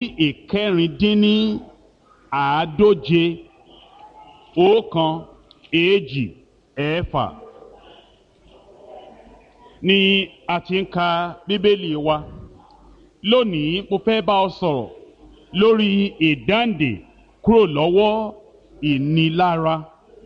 ìkẹrìndínláàádóje 126 ni a ti ń ka bíbélì wa. Lónìí mo fẹ́ bá ọ sọ̀rọ̀ lórí ìdáǹdè kúrò lọ́wọ́ ìnilára.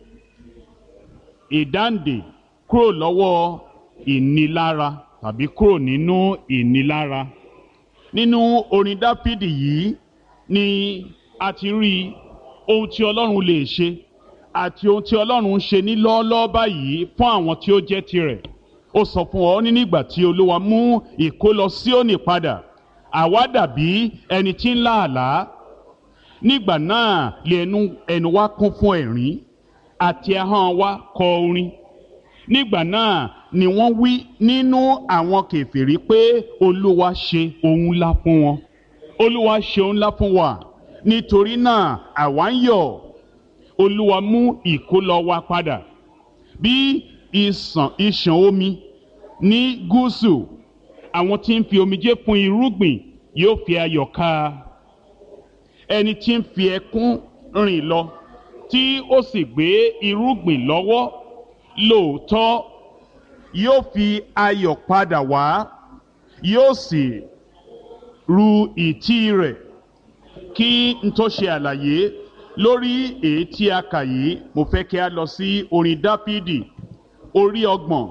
Ìdáǹdè kúrò lọ́wọ́ ìnilára tàbí kúrò nínú ìnilára. Nínú orin Dáfídì yìí ni a ti rí ohun tí Ọlọ́run lè ṣe àti ohun tí Ọlọ́run ń ṣe ní lọ́ọ́lọ́ọ́ báyìí fún àwọn tí ó jẹ́ tirẹ̀. Ó sọ fún ọ ní nígbà tí Olúwa mú ìkólọ Síónì padà, àwa dàbí ẹni tí ń lá àlá. Nígbà náà lè ẹnu wa kún fún ẹ̀rín àti ahọ́n wa kọ orin. Nígbà náà ni wọ́n wí nínú àwọn kèfèrí pé Olúwa ṣe ohun ńlá fún wọn. Olúwa ṣe ohun ńlá fún wa. Nítorí náà àwa ń yọ̀. Olúwa mú ìkólọ wa padà bí ìṣàn omi ní gúúsù. Àwọn tí ń fi omijé fún irúgbìn yóò fi ayọ̀ ká. Ẹni tí ń fi ẹkún rìn lọ tí ó sì gbé irúgbìn lọ́wọ́ lóòótọ́ yóò fi ayọ̀ padà wá, yóò sì ru ìtí rẹ̀. Kí n tó ṣe àlàyé lórí èyí tí a kà yìí, mo fẹ́ kí a lọ sí orin Dáfídì orí 30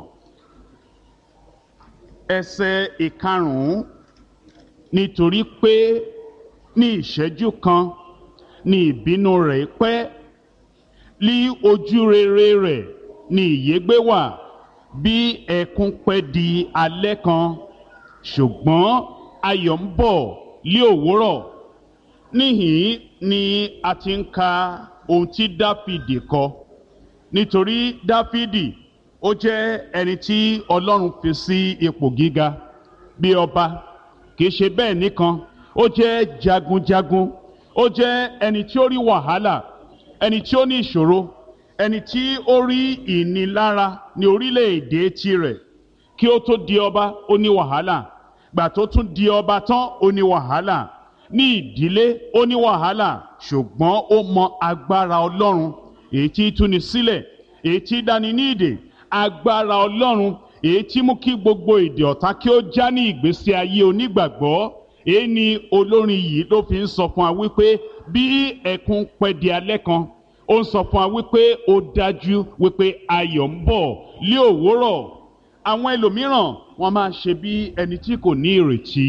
ẹsẹ̀ 5. Nítorí pé ní ìṣẹ́jú kan ni ìbínú rẹ̀ pẹ́, lí ojú rere rẹ̀ ni ìyégbé wà, bí ẹkún pẹ́ di alẹ́ kan, ṣùgbọ́n ayọ̀ ń bọ̀ lí òwúrọ̀. Níhìn ni a ti ń ka ohun tí Dáfídì kọ. Nítorí Dáfídì ó jẹ́ ẹni tí Ọlọ́run fi sí ipò gíga bí ọba. Kìí ṣe bẹ́ẹ̀ nìkan, ó jẹ́ jagunjagun. Ó jẹ́ ẹni tí ó rí wàhálà, ẹni tí ó ní ìṣòro, ẹni tí ó rí ìnilára ní orílẹ̀-èdè tirẹ̀. Kí ó tó di ọba ó ní wàhálà, gbà tó tún di ọba tán ó ní wàhálà, ní ìdílé ó ní wàhálà. Ṣùgbọ́n ó mọ agbára Ọlọ́run èyí tí túni sílẹ̀, èyí tí dáni ní ìdè. Agbára Ọlọ́run èyí tí mú kí gbogbo ìdè ọ̀tá kí ó já ní ìgbésí ayé onígbàgbọ́. Èyí ni olórin yìí ló fi ń sọ fún wa wípé bí ẹkún pẹ́ di alẹ́ kan, ó ń sọ fún wa wípé ó dájú wípé ayọ̀ ń bọ̀ lí òwúrọ̀. Àwọn ẹlòmíràn wọ́n máa ṣe bí ẹni tí kò ní ìrètí.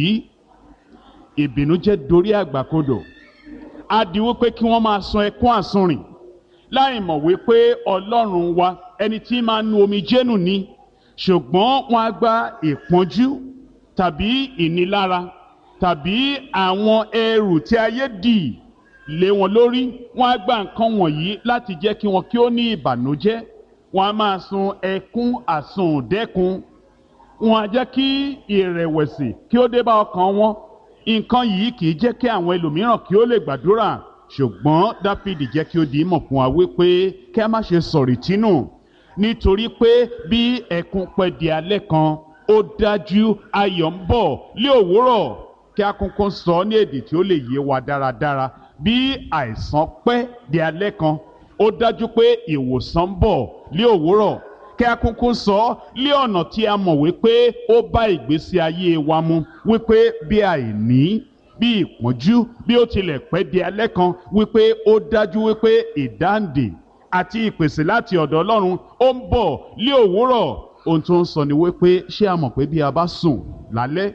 Ìbìnújẹ́ dorí àgbàkodò. Á di wípé kí wọ́n máa sun ẹkún àsunrìn láì mọ̀ wípé Ọlọ́run wa ẹni tí máa nu omijé nù ni. Ṣùgbọ́n wọ́n á gba ìpọ́njú tàbí ìnilára tàbí àwọn ẹrù tí ayé dì lé wọn lórí. Wọ́n á gba nǹkan wọ̀nyí láti jẹ́ kí wọn kí ó ní ìbànújẹ́. Wọ́n á máa sun ẹkún àsundẹ́kun. Wọ́n á jẹ́ kí ìrẹ̀wẹ̀sì kí ó dé bá ọkàn wọn. Nǹkan yìí kì í jẹ́ kí àwọn ẹlòmíràn kí ó lè gbàdúrà. Ṣùgbọ́n Dáfídì jẹ́ kí ó di ìmọ̀ fún wa wípé kí a má ṣe sọ̀rètí nù. Nítorí pé bí ẹkún pẹ́ di alẹ́ kan, ó dájú ayọ̀ ń bọ̀ lí òwúrọ̀. Kí a kúnkún sọ ní èdè tí ó lè yé wa dáradára. Bí àìsàn pẹ́ di alẹ́ kan, ó dájú pé ìwòsàn ń bọ̀ lí òwúrọ̀. Kí a kúnkún sọ lé ọ̀nà tí a mọ̀ wípé ó bá ìgbésí ayé wa mu, wípé bí àìní, bí ìpọ́njú, bí ó tilẹ̀ pẹ́ di alẹ́ kan, wípé ó dájú wípé ìdáǹdè àti ìpèsè láti ọ̀dọ̀ Ọlọ́run ó ń bọ̀ lí òwúrọ̀. Ohun tó ń sọ ni wípé ṣé a mọ̀ pé bí a bá sùn lálẹ́,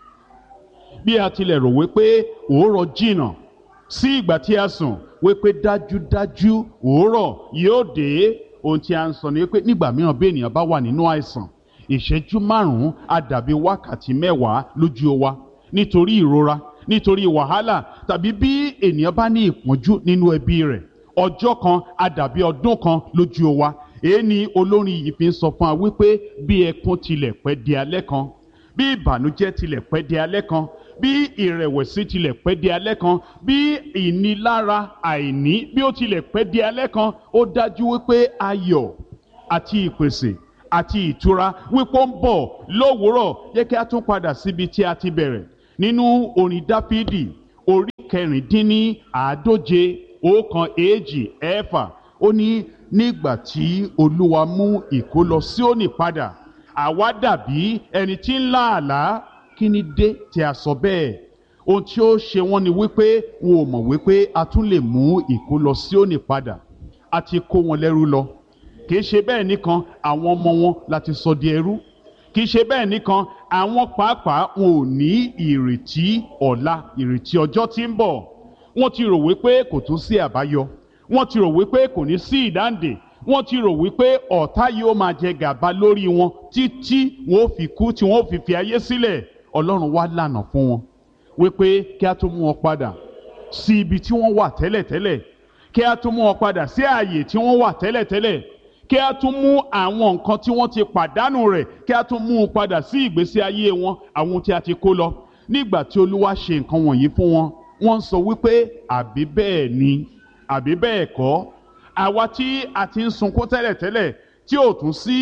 bí a tilẹ̀ rò wípé òórọ̀ jìnnà sí ìgbà tí a sùn, wípé dájúdájú òórọ̀ yóò dé. Ohun tí a ń sọ ni wípé nígbà mìíràn bí ènìyàn bá wà nínú àìsàn, ìṣẹ́jú 5 á dàbí wákàtí 10 lójú wa nítorí ìrora, nítorí wàhálà, tàbí bí ènìyàn bá ní ìpọ́njú nínú ẹbí rẹ̀, ọjọ́ kan á dàbí ọdún kan lójú wa. Èyí ni olórin yìí fi ń sọ fún wa wípé bí ẹkún tilẹ̀ pẹ́ di alẹ́ kan, bí ìbànújẹ́ tilẹ̀ pẹ́ di alẹ́ kan, bí ìrẹ̀wẹ̀sì tilẹ̀ pẹ́ di alẹ́ kan, bí ìnilára àìní bí ó tilẹ̀ pẹ́ di alẹ́ kan, ó dájú wípé ayọ̀ àti ìpèsè àti ìtura wípé ó ń bọ̀ lówùúrọ̀. Jẹ́ kí a tún padà síbi tí a ti bẹ̀rẹ̀ nínú orin Dáfídì orí kẹrìndínláàádóje ọ̀kan èjì ẹ̀fà ó ní nígbà tí Olúwa mú ìkólọ Síónì padà àwa dàbí ẹni tí ń lá àlá. Kí ni dé tí a sọ bẹ́ẹ̀? Ohun tí ó ṣe wọ́n ni wípé wọn ò mọ̀ wípé a tún lè mú ìkólọ Síónì padà. A ti kó wọn lẹ́rú lọ. Kì í ṣe bẹ́ẹ̀ nìkan, àwọn ọmọ wọn la ti sọ di ẹrú. Kì í ṣe bẹ́ẹ̀ nìkan, àwọn pàápàá wọn ò ní ìrètí ọ̀la, ìrètí ọjọ́ tí ń bọ̀. Wọ́n ti rò wípé kò tún sí àbáyọ. Wọ́n ti rò wípé kò ní sí ìdáǹdè. Wọ́n ti rò wípé ọ̀tá yóò máa jẹ gàba lórí wọn títí wọn ó fi kú, tí wọn ó fi ayé sílẹ̀. Ọlọ́run wá lànà fún wọn wípé kí a tó mú wọn padà sí ibi tí wọ́n wà tẹ́lẹ̀tẹ́lẹ̀, kí a tó mú wọn padà sí ààyè tí wọ́n wà tẹ́lẹ̀tẹ́lẹ̀, kí a tún mú àwọn nǹkan tí wọ́n ti pàdánù rẹ̀, kí a tún mú un padà sí ìgbésí ayé wọn, àwọn tí a ti kó lọ. Nígbà tí Olúwa ṣe nǹkan wọ̀nyí fún wọn, wọ́n ń sọ wípé àbí bẹ́ẹ̀ ni, àbí bẹ́ẹ̀ kọ́. Àwa tí a ti ń sunkún tẹ́lẹ̀tẹ́lẹ̀ tí ò tún sí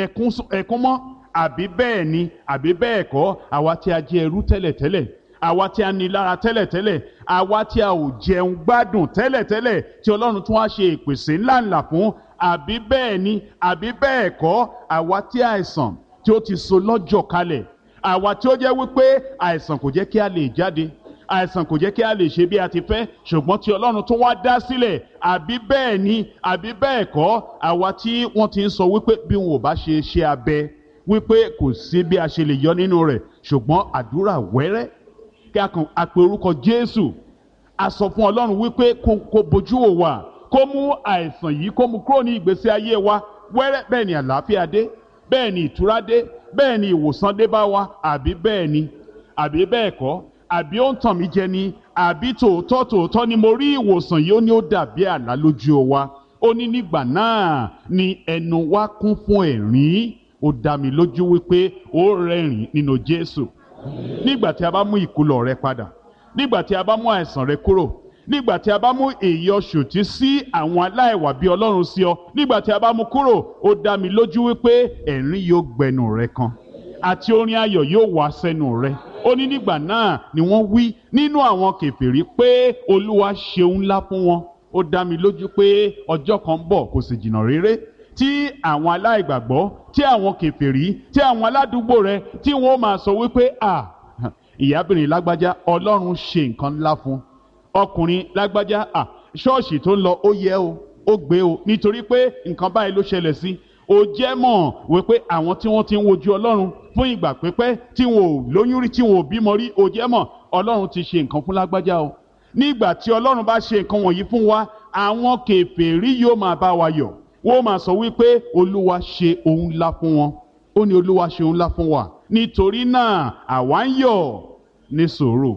ẹkún mọ́, àbí bẹ́ẹ̀ ni, àbí bẹ́ẹ̀ kọ́. Àwa tí a jẹ́ ẹrú tẹ́lẹ̀tẹ́lẹ̀, àwa tí a ní lára tẹ́lẹ̀tẹ́lẹ̀, àwa tí a ò jẹun gbádùn tẹ́lẹ̀tẹ́lẹ̀, tí Ọlọ́run tún wá ṣe ìpèsè ńláńlá fún, àbí bẹ́ẹ̀ ni, àbí bẹ́ẹ̀ kọ́. Àwa tí àìsàn tí ó ti so lọ́jọ́ kalẹ̀, àwa tí ó jẹ́ wípé àìsàn kò jẹ́ kí a lè jáde, àìsàn kò jẹ́ kí a lè ṣe bí a ti fẹ́, ṣùgbọ́n tí Ọlọ́run tún wá dá sílẹ̀, àbí bẹ́ẹ̀ ni, àbí bẹ́ẹ̀ kọ́. Àwa tí wọ́n ti ń sọ wípé bí wọn ò bá ṣe abẹ, wípé kò sí bí a ṣe lè yọ nínú rẹ̀, ṣùgbọ́n àdúrà wẹ́rẹ́ kí a pe orúkọ Jésù, a sọ fún Ọlọ́run wípé kó bojú wò wá, kó mú àìsàn yìí, kó mú kúrò ní ìgbésí ayé wa wẹ́rẹ́. Bẹ́ẹ̀ ni àlàáfíà dé, bẹ́ẹ̀ ni ìtura dé, bẹ́ẹ̀ ni ìwòsàn dé bá wa. Àbí bẹ́ẹ̀ ni, àbí bẹ́ẹ̀ kọ́. Àbí ó ń tàn mí jẹ ni, àbí tòótọ́ ni mo rí ìwòsàn yìí. Ó ní ó dàbí àlá lójú wa. Ó ní nígbà náà ni ẹnu wa kún fún ẹ̀rín. Ó dá mi lójú wípé ó rẹ́rìn nínú Jésù. Nígbà tí a bá mú ìkólọ rẹ padà, nígbà tí a bá mú àìsàn rẹ kúrò, nígbà tí a bá mú èyí ọ̀ṣòtí sí àwọn aláìwà bí Ọlọ́run sí ọ, nígbà tí a bá mú kúrò, ó dá mi lójú wípé ẹ̀rín yóò gbẹnu rẹ kan àti orin ayọ̀ yóò wá sẹ́nu rẹ. Ó ní nígbà náà ni wọ́n wí nínú àwọn kèfèrí pé Olúwa ṣeun ńlá fún wọn. Ó dá mi lójú pé ọjọ́ kan bọ̀, kò sì jìnnà réré, tí àwọn aláìgbàgbọ́, tí àwọn kèfèrí, tí àwọn aládùúgbò rẹ, tí wọ́n máa sọ wípé ìyábìnrin lágbájá, Ọlọ́run ṣe nǹkan ńlá fún. Ọkùnrin lágbájá, ṣọ́ọ̀ṣì tó ń lọ ó yẹ o, ó gbé o, nítorí pé nǹkan báyìí ló ṣẹlẹ̀ sí. Ó jẹ́ mọ̀ wípé àwọn tí wọ́n ti ń wojú Ọlọ́run fún ìgbà pípẹ́, tí wọn ò lóyún rí, tí wọn ò bímọ rí, ó jẹ́ mọ̀ Ọlọ́run ti ṣe nǹkan fún lágbájá o. Nígbà tí Ọlọ́run bá ṣe nǹkan wọ̀nyí fún wa, àwọn kèfèrí yóò máa bá wa yọ̀. Wọ́n máa sọ wípé Olúwa ṣe ohun ńlá fún wọn. Ó ní Olúwa ṣe ohun ńlá fún wa. Nítorí náà àwa ń yọ̀. Ní sùúrù,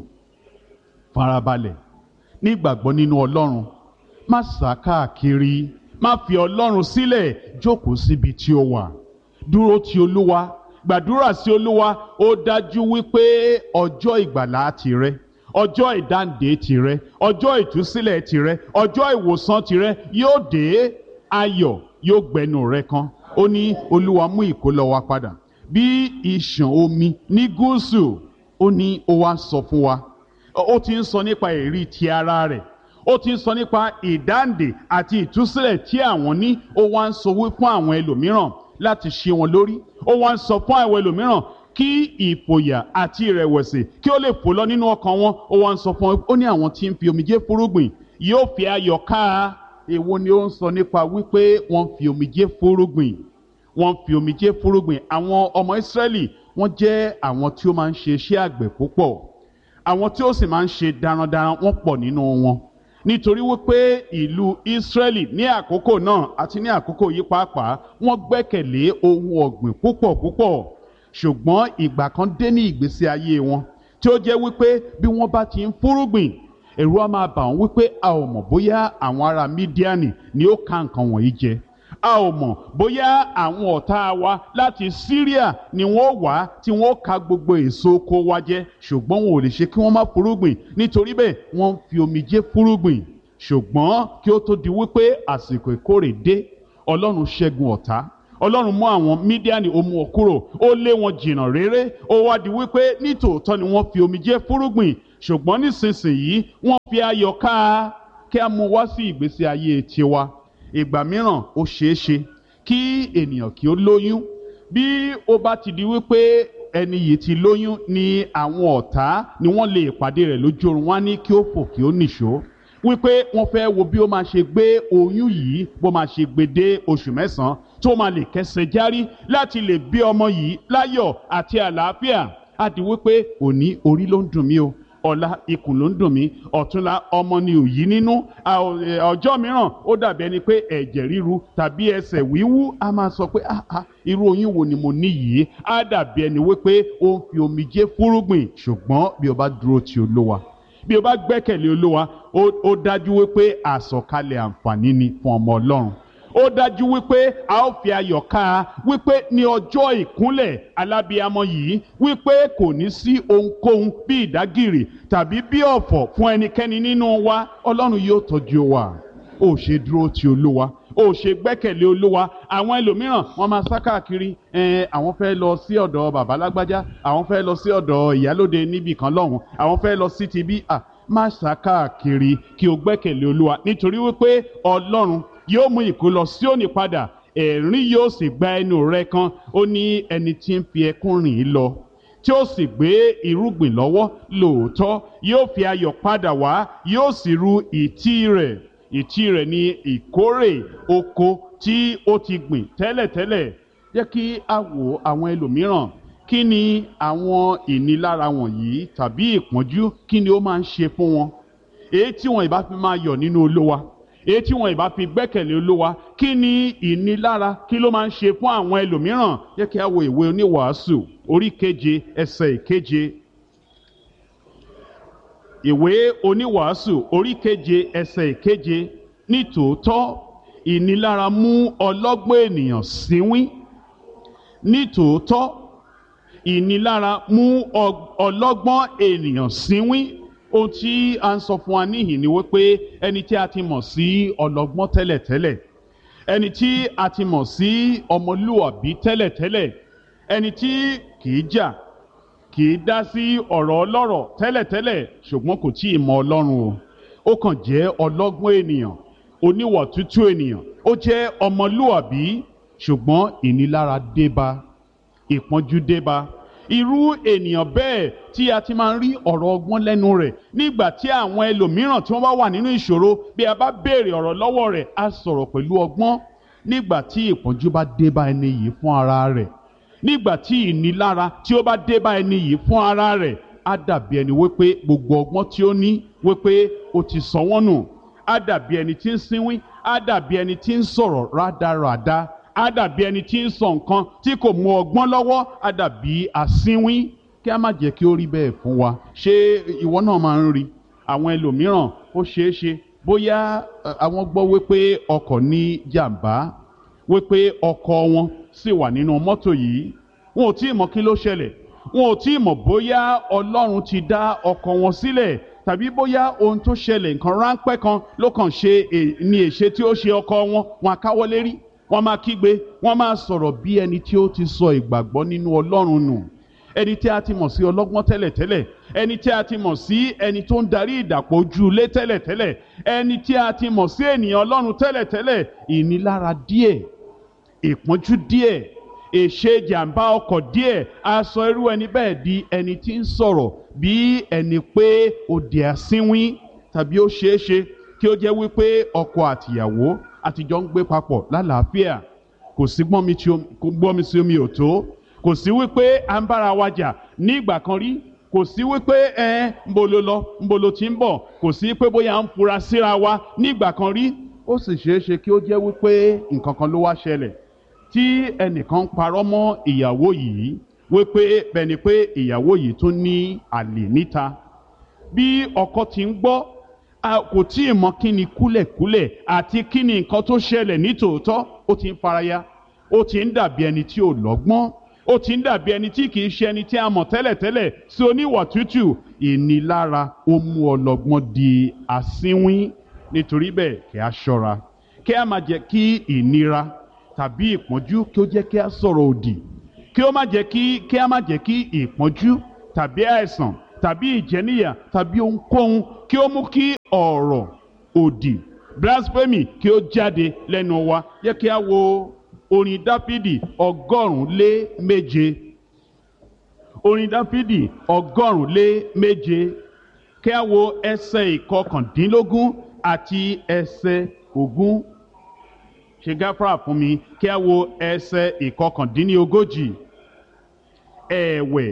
farabalẹ̀, nígbàgbọ́ nínú Ọlọ́run. Má sá káàkiri, má fi Ọlọ́run sílẹ̀, jókòó síbi tí ó wà. Dúró ti Olúwa, gbàdúrà sí Olúwa. Ó dájú wípé ọjọ́ ìgbàlà tìrẹ, ọjọ́ ìdáǹdè tìrẹ, ọjọ́ ìtúsílẹ̀ tìrẹ, ọjọ́ ìwòsàn tìrẹ yóò dé. Ayọ̀ yóò gbẹnu rẹ kan. Ó ní Olúwa mú ìkólọ wa padà bí ìṣàn omi ní gúúsù. Ó ní ó wá sọ fún wa, ó ti ń sọ nípa èrí ti ara rẹ̀, ó ti ń sọ nípa ìdáǹdè àti ìtúsílẹ̀ tí àwọn ní. Ó wá ń sọ wí fún àwọn ẹlòmíràn láti ṣe wọn lórí. Ó wá ń sọ fún àwọn ẹlòmíràn kí ìfòyà àti ìrẹ̀wẹ̀sì kí ó lè fò lọ nínú ọkàn wọn. Ó wá ń sọ fún wọn, ó ní àwọn tí ń fi omijé fúrúgbìn yóò fi ayọ̀ ká. Èwo ni ó ń sọ nípa wípé wọ́n fi omijé fúrúgbìn? Wọ́n fi omijé fúrúgbìn. Àwọn ọmọ Ísírẹ́lì wọ́n jẹ́ àwọn tí ó máa ń ṣe iṣẹ́ àgbẹ̀ púpọ̀, àwọn tí ó sì máa ń ṣe darandaran, wọ́n pọ̀ nínú wọn. Nítorí wípé ìlú Ísírẹ́lì ní àkókò náà àti ní àkókò yìí pàápàá, wọ́n gbẹ́kẹ̀lé ohun ọ̀gbìn púpọ̀. Ṣùgbọ́n ìgbà kan dé ní ìgbésí ayé wọn tí ó jẹ́ wípé bí wọ́n bá ti ń fúrúgbìn, ẹ̀rù á máa bà wọ́n wípé a ò mọ̀ bóyá àwọn ará Mídíánì ni ó ká nǹkan wọ̀nyí jẹ. A ò mọ̀ bóyá àwọn ọ̀tá wa láti Síríà ni wọ́n wá tí wọ́n ká gbogbo èso oko wa jẹ. Ṣùgbọ́n wọn ò lè ṣe kí wọ́n má fúrúgbìn. Nítorí bẹ́ẹ̀ wọ́n fi omijé fúrúgbìn. Ṣùgbọ́n kí ó tó di wípé àsìkò ìkórè dé, Ọlọ́run ṣẹ́gun ọ̀tá. Ọlọ́run mú àwọn Mídíánì, ó mú wọn kúrò, ó lé wọn jìnnà réré. Ó wá di wípé nítòótọ́ ni wọ́n fi omijé fúrúgbìn, ṣùgbọ́n nísinsìnyí wọ́n fi ayọ̀ ká a. Kí a mú wá sí ìgbésí ayé tiwa. Ìgbà mìíràn ó ṣeé ṣe kí ènìyàn kí ó lóyún. Bí ó bá ti di wípé ẹni yìí ti lóyún ni àwọn ọ̀tá ni wọ́n lè pàdé rẹ̀ lójú oorun, wọ́n á ní kí ó fò kí ó nìṣó, wípé wọ́n fẹ́ wo bí ó máa ṣe gbé oyún yìí, bó máa ṣe gbé dé oṣù 9 tó máa lè kẹsẹ̀ járí láti lè bí ọmọ yìí láyọ̀ àti àlàáfíà. Á di wípé òní orí ló ń dùn mí o, ọ̀la ikùn ló ń dùn mí, ọ̀túnla ọmọ ni ò yí nínú, ọjọ́ mìíràn ó dàbí ẹni pé ẹ̀jẹ̀ ríru tàbí ẹsẹ̀ wíwú. A máa sọ pé irú oyún wo ni mo ní yìí. Á dàbí ẹni wípé ó ń fi omijé fúrúgbìn. Ṣùgbọ́n bí o bá dúró ti Olúwa, bí o bá gbẹ́kẹ̀lé Olúwa, ó dájú wípé àsọ̀kalẹ̀ àǹfààní ni fún ọmọ Ọlọ́run. Ó dájú wípé a ó fi ayọ̀ ká a, wípé ní ọjọ́ ìkúnlẹ̀ alábíamọ yìí, wípé kò ní sí ohunkóhun bí ìdágìrì tàbí bí ọ̀fọ̀ fún ẹnikẹ́ni nínú wa. Ọlọ́run yóò tọ́jú wa. Ó ṣe dúró ti Olúwa, ó ṣe gbẹ́kẹ̀lé Olúwa. Àwọn ẹlòmíràn wọ́n máa sá káàkiri, àwọn fẹ́ lọ sí ọ̀dọ̀ bàbá lágbájá, àwọn fẹ́ lọ sí ọ̀dọ̀ ìyálóde níbì kan lọ́hùn, àwọn fẹ́ lọ sí ti bí. Má sá káàkiri, kí o gbẹ́kẹ̀lé Olúwa, nítorí wípé Ọlọ́run yóò mú ìkólọ Síónì padà, ẹ̀rín yóò sì gba ẹnu rẹ kan. Ó ní ẹni tí ń fi ẹkún rìn lọ, tí ó sì gbé irúgbìn lọ́wọ́, lóòótọ́ yóò fi ayọ̀ padà wá, yóò sì ru ìtí rẹ̀. Ìtí rẹ̀ ni ìkórè oko tí ó ti gbìn tẹ́lẹ̀tẹ́lẹ̀. Jẹ́ kí a wo àwọn ẹlòmíràn. Kí ni àwọn ìnilára wọ̀nyí tàbí ìpọ́njú, kí ni ó máa ń ṣe fún wọn? Èyí tí wọn ìbá fi máa yọ̀ nínú Olúwa, èyí tí wọn ìbá fi gbẹ́kẹ̀lé Olúwa, kí ni ìnilára, kí ló máa ń ṣe fún àwọn ẹlòmíràn? Jẹ́ kí a wo ìwé Oníwàásù orí 7 ẹsẹ̀ 7. Ìwé Oníwàásù orí 7 ẹsẹ̀ 7. Nítòótọ́ ìnilára mú ọlọ́gbọ́n ènìyàn sínwín. Nítòótọ́ ìnilára mú ọlọ́gbọ́n ènìyàn sínwín. Ohun tí a ń sọ fún wa níhìn ni wípé ẹni tí a ti mọ̀ sí ọlọ́gbọ́n tẹ́lẹ̀tẹ́lẹ̀, ẹni tí a ti mọ̀ sí ọmọlúwàbí tẹ́lẹ̀tẹ́lẹ̀, ẹni tí kìí jà, kìí dá sí ọ̀rọ̀ ọlọ́rọ̀ tẹ́lẹ̀tẹ́lẹ̀, ṣùgbọ́n kò tí ì mọ Ọlọ́run o. Ó kàn jẹ́ ọlọ́gbọ́n ènìyàn, oníwà tútù ènìyàn, ó jẹ́ ọmọlúwàbí, ṣùgbọ́n ìnilára débá, ìpọ́njú débá. Irú ènìyàn bẹ́ẹ̀ tí a ti máa ń rí ọ̀rọ̀ ọgbọ́n lẹ́nu rẹ̀, nígbà tí àwọn ẹlòmíràn tí wọ́n bá wà nínú ìṣòro, bí a bá béèrè ọ̀rọ̀ lọ́wọ́ rẹ̀, á sọ̀rọ̀ pẹ̀lú ọgbọ́n. Nígbà tí ìpọ́njú bá débá ẹni yìí fún ara rẹ̀, nígbà tí ìnilára tí ó bá débá ẹni yìí fún ara rẹ̀, á dàbí ẹni wípé gbogbo ọgbọ́n tí ó ní wípé ó ti sọ wọ́n nù. Á dàbí ẹni tí ń sínwín, á dàbí ẹni tí ń sọ̀rọ̀ rádaràda, á dàbí ẹni tí ń sọ nǹkan tí kò mú ọgbọ́n lọ́wọ́, á dàbí asínwín. Kí a má jẹ́ kí ó rí bẹ́ẹ̀ fún wa. Ṣé ìwọ náà máa ń rí àwọn ẹlòmíràn? Ó ṣeé ṣe bóyá àwọn gbọ́ wípé ọkọ̀ ní jàǹbá, wípé ọkọ̀ wọn sì wà nínú mọ́tò yìí. Wọn ò tí ì mọ̀ kí ló ṣẹlẹ̀, wọn ò tí ì mọ̀ bóyá Ọlọ́run ti dá ọkọ̀ wọn sílẹ̀, tàbí bóyá ohun tó ṣẹlẹ̀, nǹkan ráńpẹ́ kan ló kàn ṣe ní èṣe tí ó ṣe ọkọ̀ wọn. Wọn á káwọ́ lérí, wọ́n máa kígbe, wọ́n máa sọ̀rọ̀ bí ẹni tí ó ti sọ ìgbàgbọ́ nínú Ọlọ́run nù. Ẹni tí a ti mọ̀ sí ọlọ́gbọ́n tẹ́lẹ̀tẹ́lẹ̀, ẹni tí a ti mọ̀ sí ẹni tó ń darí ìdàpọ̀ ojú ilé tẹ́lẹ̀tẹ́lẹ̀, ẹni tí a ti mọ̀ sí ènìyàn Ọlọ́run tẹ́lẹ̀tẹ́lẹ̀, ìnilára díẹ̀, ìpọ́njú díẹ̀, èṣe jàǹbá ọkọ̀ díẹ̀, á sọ irú ẹni bẹ́ẹ̀ di ẹni tí ń sọ̀rọ̀ bí ẹni pé ó di asínwín. Tàbí ó ṣeé ṣe kí ó jẹ́ wípé ọkọ àtìyàwó àtijọ́ ń gbé papọ̀ lálàáfíà, kò sí gbọ́nmi sí omi ò tó, kò sí wípé à ń bára wa jà nígbà kan rí, kò sí wípé ńbo ló lọ, ńbo ló ti ń bọ̀, kò sí pé bóyá à ń fura síra wa nígbà kan rí. Ó sì ṣeé ṣe kí ó jẹ́ wípé nǹkan kan ló wá ṣẹlẹ̀ tí ẹnìkan parọ́ mọ́ ìyàwó yìí wípé bẹ́ẹ̀ ni pé ìyàwó yìí tún ní àlè níta. Bí ọkọ ti ń gbọ́, kò tí ì mọ̀ kí ni kúlẹ̀kúlẹ̀ àti kí ni nǹkan tó ṣẹlẹ̀ nítòótọ́. Ó ti ń faraya, ó ti ń dàbí ẹni tí ò lọ́gbọ́n, ó ti ń dàbí ẹni tí kìí ṣe ẹni tí a mọ̀ tẹ́lẹ̀tẹ́lẹ̀ sí oníwà tútù. Ìnilára ó mú ọlọ́gbọ́n di asínwín. Nítorí bẹ́ẹ̀ kí a ṣọ́ra, kí a má jẹ́ kí ìnira tàbí ìpọ́njú kí ó jẹ́ kí a sọ̀rọ̀ òdì, kí a má jẹ́ kí ìpọ́njú tàbí àìsàn tàbí ìjẹníyà tàbí ohunkóhun kí ó mú kí ọ̀rọ̀ òdì blasphemy kí ó jáde lẹ́nu wa. Yẹ kí a wo orin Dáfídì 107. Orin Dáfídì 107. Kí a wo ẹsẹ̀ 19 àti ẹsẹ̀ 20. Ṣe gáfárà fún mi, kí a wo ẹsẹ̀ 39. Ẹ̀wẹ̀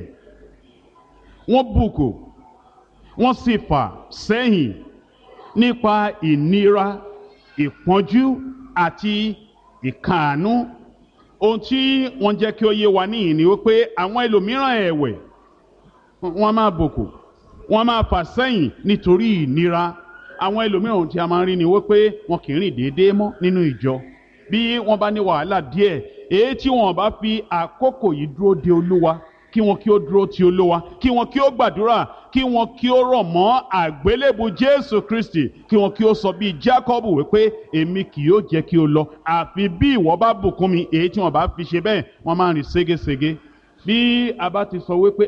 wọ́n bùkù wọ́n sì fà sẹ́yìn nípa ìnira, ìpọ́njú àti ìkáàánú. Ohun tí wọ́n jẹ́ kí ó yé wa níhìn ni wípé àwọn ẹlòmíràn ẹ̀wẹ̀ wọ́n máa bùkù wọ́n máa fà sẹ́yìn nítorí ìnira. Àwọn ẹlòmíràn ohun tí a máa ń rí ni wípé wọn kì í rìn déédéé mọ́ nínú ìjọ. Bí wọ́n bá ní wàhálà díẹ̀, èyí tí wọ́n bá fi àkókò yìí dúró de Olúwa, kí wọn kí ó dúró ti Olúwa, kí wọn kí ó gbàdúrà, kí wọn kí ó rọ̀ mọ́ àgbélébù Jésù Kristi, kí wọn kí ó sọ bíi Jákọ́bù wípé èmi kì yóò jẹ́ kí o lọ àfi bí ìwọ bá bùkún mi. Èyí tí wọ́n bá fi ṣe bẹ́ẹ̀ wọ́n máa ń rìn ségesège. Bí a bá ti sọ wípé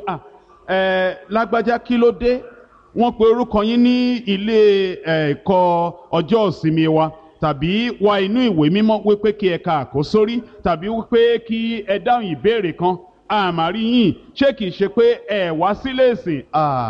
lágbájá kí ló dé, wọ́n pe orúkọ yín ní ilé ẹ̀kọ́ ọjọ́ ìsinmi wa, tàbí wá inú ìwé mímọ́ wípé kí ẹ ka àkósórí, tàbí wípé kí ẹ dáhùn ìbéèrè kan, àmàrí yín ṣé kìí ṣe pé ẹ wá sílé ìsìn?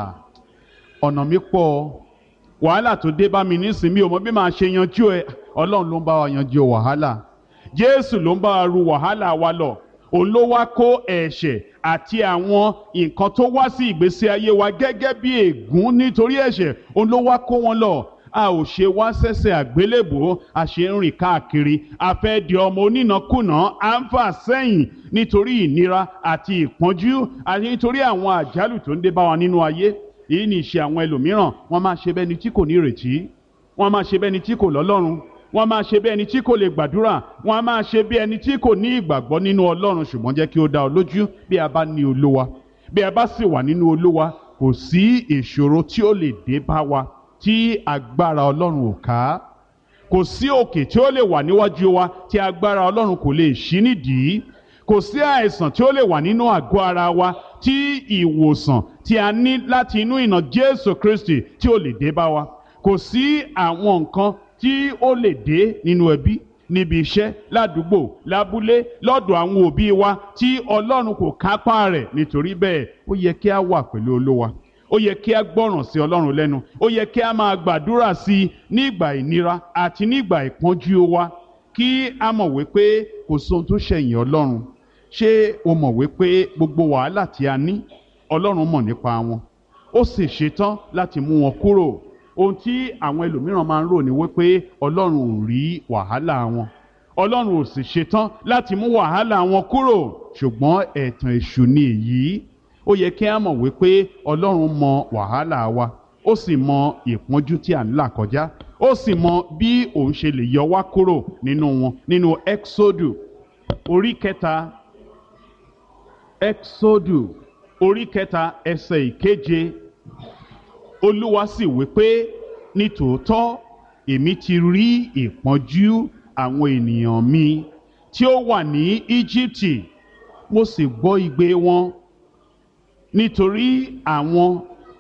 Ọ̀nà mi pọ̀, wàhálà tó dé bá mi nísìn, mi ò mọ bí màá ṣe yanjú ẹ. Ọlọ́run ló ń bá wa yanjú wàhálà, Jésù ló ń bá wa ru wàhálà wa lọ. Òun ló wá kó ẹ̀ṣẹ̀ àti àwọn nǹkan tó wá sí ìgbésí ayé wa gẹ́gẹ́ bí ègún nítorí ẹ̀ṣẹ̀, òun ló wá kó wọn lọ. A ò ṣe wá sẹ́sẹ̀ àgbélébùú, a ṣe ń rìn káàkiri, a fẹ́ di ọmọ onínàkúnà, à ń fà sẹ́yìn nítorí ìnira àti ìpọ́njú àti nítorí àwọn àjálù tó ń dé bá wa nínú ayé. Èyí ni ìṣe àwọn ẹlòmíràn. Wọ́n máa ṣe bẹ́ni tí kò ní ìrètí, wọ́n máa ṣe bẹ́ni tí kò lọ́lọ́run, wọ́n máa ṣe bí ẹni tí kò lè gbàdúrà, wọ́n máa ṣe bí ẹni tí kò ní ìgbàgbọ́ nínú Ọlọ́run. Ṣùgbọ́n jẹ́ kí ó dá ọ lójú, bí a bá ní Olúwa, bí a bá sì wà nínú Olúwa, kò sí ìṣòro tí ó lè dé bá wa tí agbára Ọlọ́run ò ká. Kò sí òkè tí ó lè wà níwájú wa tí agbára Ọlọ́run kò lè ṣí nídìí. Kò sí àìsàn tí ó lè wà nínú àgọ́ ara wa tí ìwòsàn tí a ní láti inú ìnà Jésù Kristi tí ó lè dé bá wa. Kò sí àwọn nǹkan tí ó lè dé nínú ẹbí, níbi iṣẹ́, ládùúgbò, lábúlé, lọ́dọ̀ àwọn òbí wa tí Ọlọ́run kò kápá rẹ̀. Nítorí bẹ́ẹ̀ ó yẹ kí a wà pẹ̀lú Olúwa, ó yẹ kí a gbọ́ràn sí Ọlọ́run lẹ́nu, ó yẹ kí a máa gbàdúrà sí i nígbà ìnira àti nígbà ìpọ́njú wa, kí a mọ̀ wípé kò sóhun tó ṣẹ̀yìn Ọlọ́run. Ṣé o mọ̀ wípé gbogbo wàhálà tí a ní Ọlọ́run mọ̀ nípa wọn, ó sì ṣetán láti mú wọn kúrò? Ohun tí àwọn ẹlòmíràn máa ń rò ní wípé Ọlọ́run ò rí wàhálà wọn, Ọlọ́run ò sì ṣetán láti mú wàhálà wọn kúrò. Ṣùgbọ́n ẹ̀tàn èṣù ni èyí. Ó yẹ kí a mọ̀ wípé Ọlọ́run mọ wàhálà wa, ó sì mọ ìpọ́njú tí à ń là kọjá, ó sì mọ bí òun ṣe lè yọ wá kúrò nínú wọn. Nínú Ẹ́kísódù orí 3, Ẹ́kísódù orí 3 ẹsẹ̀ 7, Olúwa sì wípé nítòótọ́ èmi ti rí ìpọ́njú àwọn ènìyàn mi tí ó wà ní Íjíbítì, mo sì gbọ́ igbe wọn nítorí àwọn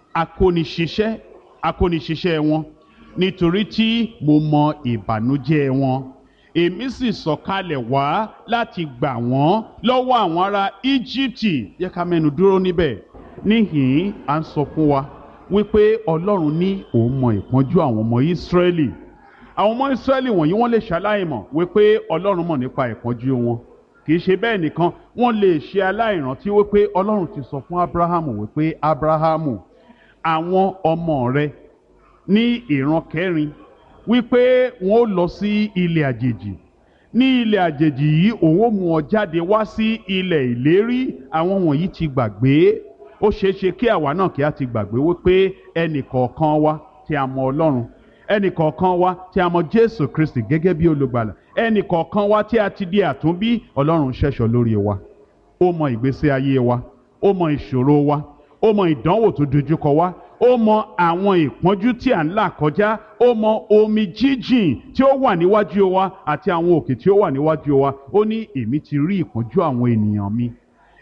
akóniṣiṣẹ́ wọn, nítorí tí mo mọ ìbànújẹ́ wọn. Èmi sì sọ̀kalẹ̀ wá láti gbà wọ́n lọ́wọ́ àwọn ará Íjíbítì. Yẹ ká mẹ́nu dúró níbẹ̀. Níhìn-ín à ń sọ fún wa wípé Ọlọ́run ní òun mọ ìpọ́njú àwọn ọmọ Ísírẹ́lì. Àwọn ọmọ Ísírẹ́lì wọ̀nyí wọ́n lè ṣaláìmọ̀ wípé Ọlọ́run mọ̀ nípa ìpọ́njú wọn. Kì í ṣe bẹ́ẹ̀ nìkan, wọ́n lè ṣe aláìrántí wípé Ọlọ́run ti sọ fún Ábúráhámù wípé Ábúráhámù, àwọn ọmọ rẹ ní ìran 4 wípé wọ́n ó lọ sí ilẹ̀ àjèjì. Ní ilẹ̀ àjèjì yìí òun ó mú ọ jáde wá sí ilẹ̀ ìlérí. Àwọn wọ̀nyí ti gbàgbé. Ó ṣeé ṣe kí àwa náà kí a ti gbàgbé wípé ẹnì kọ̀ọ̀kan wa tí a mọ Ọlọ́run, ẹnì kọ̀ọ̀kan wa tí a mọ Jésù Kristi gẹ́gẹ́ bí olùgbàlà, ẹnì kọ̀ọ̀kan wa tí a ti di àtúnbí, Ọlọ́run ṣẹ̀ṣọ́ lórí wa. Ó mọ ìgbésí ayé wa, ó mọ ìṣòro wa, ó mọ ìdánwò tó dojúkọ wa, ó mọ àwọn ìpọ́njú tí à ń là kọjá, ó mọ omi jíjìn tí ó wà níwájú wa àti àwọn òkè tí ó wà níwájú wa. Ó ní èmi ti rí ìpọ́njú àwọn ènìyàn mi,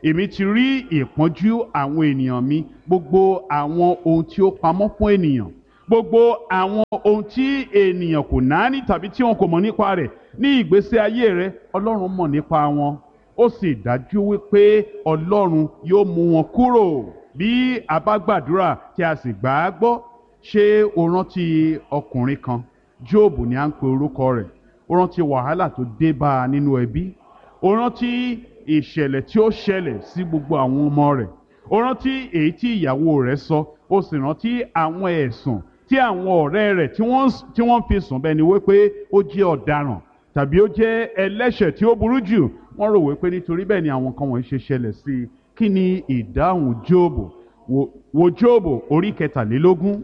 èmi ti rí ìpọ́njú àwọn ènìyàn mi, gbogbo àwọn ohun tí ó pamọ́ fún ènìyàn, gbogbo àwọn ohun tí ènìyàn kò náání tàbí tí wọn kò mọ̀ nípa rẹ̀ ní ìgbésí ayé rẹ, Ọlọ́run mọ̀ nípa wọn. Ó sì dájú wípé Ọlọ́run yóò mú wọn kúrò bí a bá gbàdúrà tí a sì gbà á gbọ́. Ṣé o rántí ọkùnrin kan, Jóòbù ni à ń pe orúkọ rẹ̀? Ó rántí wàhálà tó dé bá a nínú ẹbí. Ó rántí ìṣẹ̀lẹ̀ tí ó ṣẹlẹ̀ sí gbogbo àwọn ọmọ rẹ̀. Ó rántí èyí tí ìyàwó rẹ̀ sọ. Ó sì rántí àwọn ẹ̀sùn tí àwọn ọ̀rẹ́ rẹ̀ tí wọ́n fi sùn bẹ́ẹ̀ ni wípé ó jẹ́ ọ̀daràn tàbí ó jẹ́ ẹlẹ́ṣẹ̀ tí ó burú jù. Wọ́n rò wípé nítorí bẹ́ẹ̀ ni àwọn kan wọ̀nyí ṣe ṣẹlẹ̀ sí i. Kí ni ìdáhùn Jóòbù? Wo Jóòbù orí kẹtàlélógún.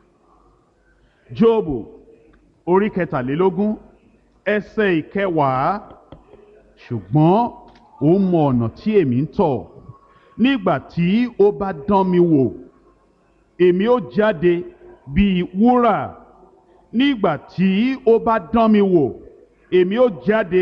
Jóòbù orí kẹtàlélógún ẹsẹ̀ ìkẹwàá. Ṣùgbọ́n ó mọ ọ̀nà tí èmi ń tọ̀. Nígbà tí ó bá dán mi wò, èmi ó jáde bíi wúrà. Nígbà tí ó bá dán mi wò, èmi ó jáde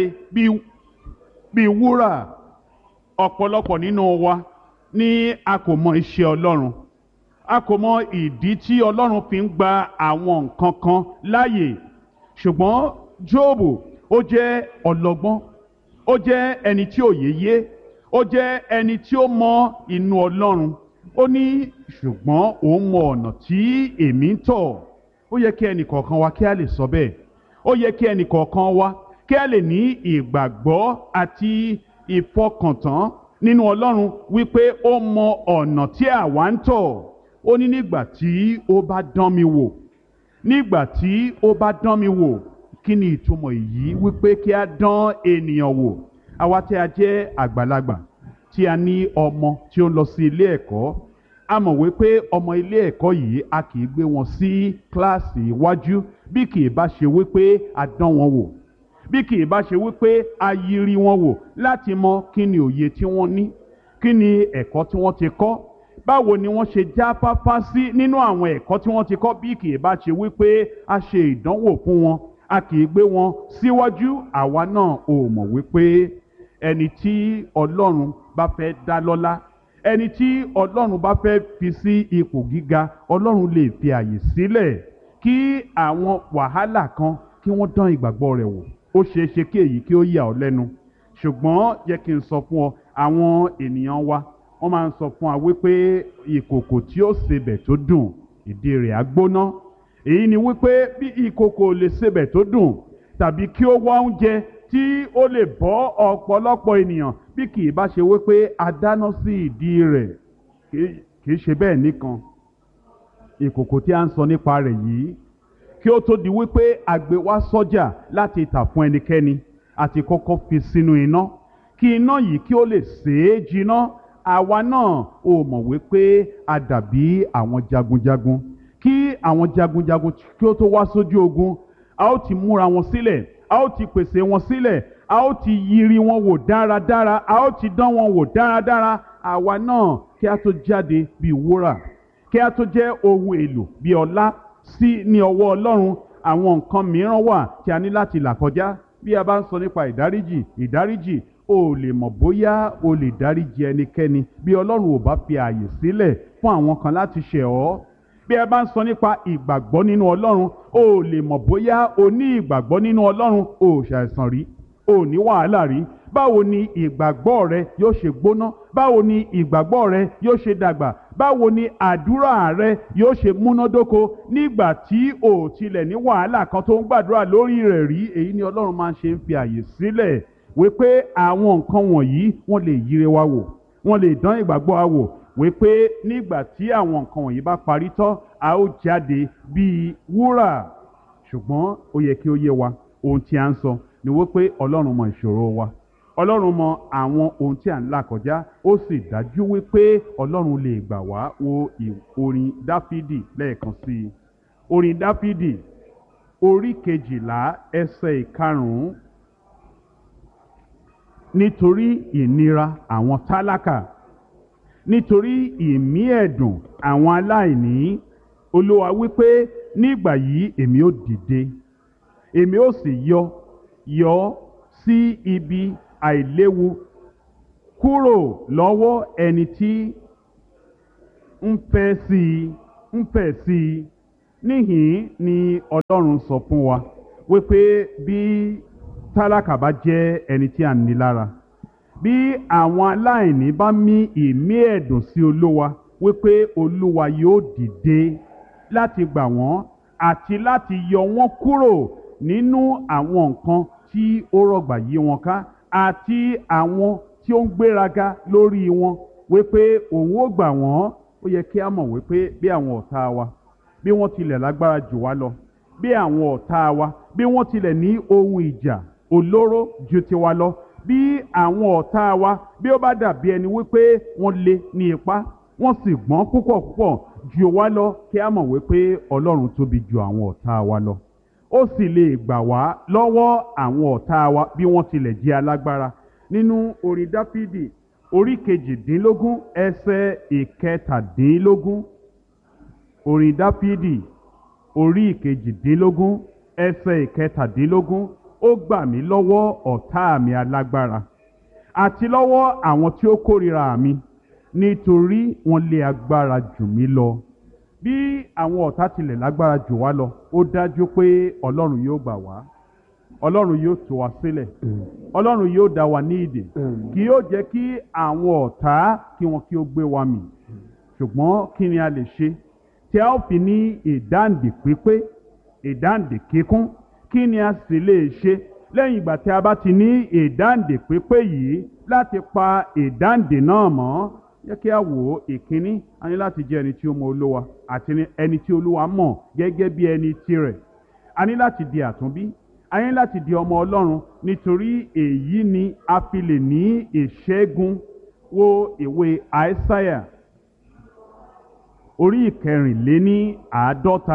bíi wúrà. Ọ̀pọ̀lọpọ̀ nínú wa ni a kò mọ iṣẹ́ Ọlọ́run. A kò mọ ìdí tí Ọlọ́run fi ń gba àwọn nǹkan kan láàyè. Ṣùgbọ́n Jóòbù ó jẹ́ ọlọ́gbọ́n, ó jẹ́ ẹni tí òye yé, ó jẹ́ ẹni tí ó mọ inú Ọlọ́run. Ó ní ṣùgbọ́n òun mọ ọ̀nà tí èmi ń tọ̀. Ó yẹ kí ẹnì kọ̀ọ̀kan wa kí a lè sọ bẹ́ẹ̀. Ó yẹ kí ẹnì kọ̀ọ̀kan wa kí a lè ní ìgbàgbọ́ àti ìfọkàntán nínú Ọlọ́run wípé ó mọ ọ̀nà tí àwa ń tọ̀. Ó ní nígbà tí ó bá dán mi wò, nígbà tí ó bá dán mi wò. Kí ni ìtumọ̀ èyí? Wípé kí a dán ènìyàn wò. Àwa tí a jẹ́ àgbàlagbà, tí a ní ọmọ tí ó ń lọ sí ilé ẹ̀kọ́, a mọ̀ wípé ọmọ ilé ẹ̀kọ́ yìí a kì í gbé wọn sí kíláàsì iwájú bí kì í bá ṣe wípé a dán wọn wò, bí kì í bá ṣe wípé a yiri wọn wò láti mọ kí ni òye tí wọ́n ní, kí ni ẹ̀kọ́ tí wọ́n ti kọ́, báwo ni wọ́n ṣe jáfáfá sí nínú àwọn ẹ̀kọ́ tí wọ́n ti kọ́. Bí kì í bá ṣe wípé a ṣe ìdánwò fún wọn, a kì í gbé wọn síwájú. Àwa náà ò mọ̀ wípé ẹni tí Ọlọ́run bá fẹ́ dá lọ́lá, ẹni tí Ọlọ́run bá fẹ́ fi sí ipò gíga, Ọlọ́run lè fi àyè sílẹ̀ kí àwọn wàhálà kan kí wọ́n dán ìgbàgbọ́ rẹ̀ wò. Ó ṣeé ṣe kí èyí kí ó yà ọ́ lẹ́nu. Ṣùgbọ́n yẹ kí n sọ fún ọ, àwọn ènìyàn wa wọ́n máa ń sọ fún wa wípé ìkòkò tí ó sebẹ̀ tó dùn, ìdí rẹ̀ á gbóná. Èyí ni wípé bí ìkòkò lè sebẹ̀ tó dùn tàbí kí ó wá oúnjẹ tí ó lè bọ́ ọ̀pọ̀lọpọ̀ ènìyàn, bí kì í bá ṣe wípé a dáná sí ìdí rẹ̀. Kì í ṣe bẹ́ẹ̀ nìkan. Ìkòkò tí a ń sọ nípa rẹ̀ yìí, kí ó tó di wípé a gbé wá sọ́jà láti tà fún ẹnikẹ́ni, àti kọ́kọ́ fi sínú iná kí iná yìí kí ó lè sè é jiná. Àwa náà ò mọ̀ wípé a dàbí àwọn jagunjagun. Kí àwọn jagunjagun kí ó tó wá sójú ogun, a ó ti múra wọn sílẹ̀, a ó ti pèsè wọn sílẹ̀, a ó ti yiri wọn wò dáradára, a ó ti dán wọn wò dáradára. Àwa náà kí a tó jáde bí wúrà, kí a tó jẹ́ ohun èlò bí ọlá sí ní ọwọ́ Ọlọ́run, àwọn nǹkan mìíràn wà tí a ní láti là kọjá. Bí a bá ń sọ nípa ìdáríjì, o lè mọ̀ bóyá o lè dáríjì ẹnikẹ́ni bí Ọlọ́run ò bá fi ààyè sílẹ̀ fún àwọn kan láti ṣẹ̀ ọ́. Bí a bá ń sọ nípa ìgbàgbọ́ nínú Ọlọ́run, o lè mọ̀ bóyá o ní ìgbàgbọ́ nínú Ọlọ́run, o ṣàìsàn rí, o ní wàhálà rí. Báwo ni ìgbàgbọ́ rẹ yóò ṣe gbóná? Báwo ni ìgbàgbọ́ rẹ yóò ṣe dàgbà? Báwo ni àdúrà rẹ yóò ṣe múnádóko nígbà tí o tilẹ̀ ní wàhálà kan tó ń gbàdúrà lórí rẹ̀ rí? Èyí ni Ọlọ́run máa ń ṣe ń fi àyè sílẹ̀ wípé àwọn nǹkan wọ̀nyí wọ́n lè yire wa wò, wọ́n lè dán ìgbàgbọ́ wa wò, wípé nígbà tí àwọn nǹkan wọ̀nyí bá parí tán, a ó jáde bíi wúrà. Ṣùgbọ́n ó yẹ kí ó yé wa, ohun tí a ń sọ ni wípé Ọlọ́run mọ ìṣòro wa, Ọlọ́run mọ àwọn ohun tí à ń là kọjá, ó sì dájú wípé Ọlọ́run lè gbà wá. Wo orin Dáfídì lẹ́ẹ̀kan sí i. Orin Dáfídì orí 12 ẹsẹ̀ 5. Nítorí ìnira àwọn tálákà, nítorí ìmí ẹ̀dùn àwọn aláìní, Olúwa wípé nígbà yìí èmi ó dìde, èmi ó sì yọ sí ibi àìléwu kúrò lọ́wọ́ ẹni tí ń fẹ́ sí i níhìn ni Ọlọ́run sọ fún wa wípé bí tálákà bá jẹ́ ẹni tí a ní lára, bí àwọn aláìní bá mí ìmí ẹ̀dùn sí Olúwa, wípé Olúwa yóò dìde láti gbà wọ́n àti láti yọ wọ́n kúrò nínú àwọn nǹkan tí ó rọ̀gbà yí wọn ká àti àwọn tí ó ń gbéraga lórí wọn, wípé òun ó gbà wọ́n. Ó yẹ kí a mọ̀ wípé bí àwọn ọ̀tá wa bí wọ́n tilẹ̀ lágbára jù wá lọ, bí àwọn ọ̀tá wa bí wọ́n tilẹ̀ ní ohun ìjà olóró ju tiwa lọ, bí àwọn ọ̀tá wa bí ó bá dàbí ẹni wípé wọ́n lé ní ipá, wọ́n sì gbọ́n púpọ̀ púpọ̀ jù wá lọ, kí a mọ̀ wípé Ọlọ́run tóbi ju àwọn ọ̀tá wa lọ. Ó sì lè gbà wá lọ́wọ́ àwọn ọ̀tá wa bí wọ́n tilẹ̀ jẹ́ alágbára. Nínú orin Dáfídì orí kejìdínlógún ẹsẹ̀ ìkẹtàdínlógún, orin Dáfídì orí kejìdínlógún ẹsẹ̀ ìkẹtàdínlógún, ó gbà mí lọ́wọ́ ọ̀tá mi alágbára àti lọ́wọ́ àwọn tí ó kórìíra mi, nítorí wọ́n lé agbára jù mí lọ. Bí àwọn ọ̀tá tilẹ̀ lágbára jù wá lọ, ó dájú pé Ọlọ́run yóò gbà wá, Ọlọ́run yóò tú wa sílẹ̀, Ọlọ́run yóò dá wa ní ìdè, kì yóò jẹ́ kí àwọn ọ̀tá kí ó gbé wa mì. Ṣùgbọ́n kí ni a lè ṣe tí a ó fi ní ìdáǹdè pípé, ìdáǹdè kíkún? Kí ni a sì lè ṣe lẹ́yìn ìgbà tí a bá ti ní ìdáǹdè pípé yìí láti pa ìdáǹdè náà mọ́? Jẹ́ kí a wò ó. Ìkíní, a ní láti jẹ́ ẹni tí ó mọ Olúwa àti ẹni tí Olúwa mọ̀ gẹ́gẹ́ bí ẹni tirẹ̀. A ní láti di àtúnbí, a ní láti di ọmọ Ọlọ́run, nítorí èyí ni a fi lè ní ìṣẹ́gun. Wo ìwé Àìsáyà orí ìkẹrìnléníàádọ́ta,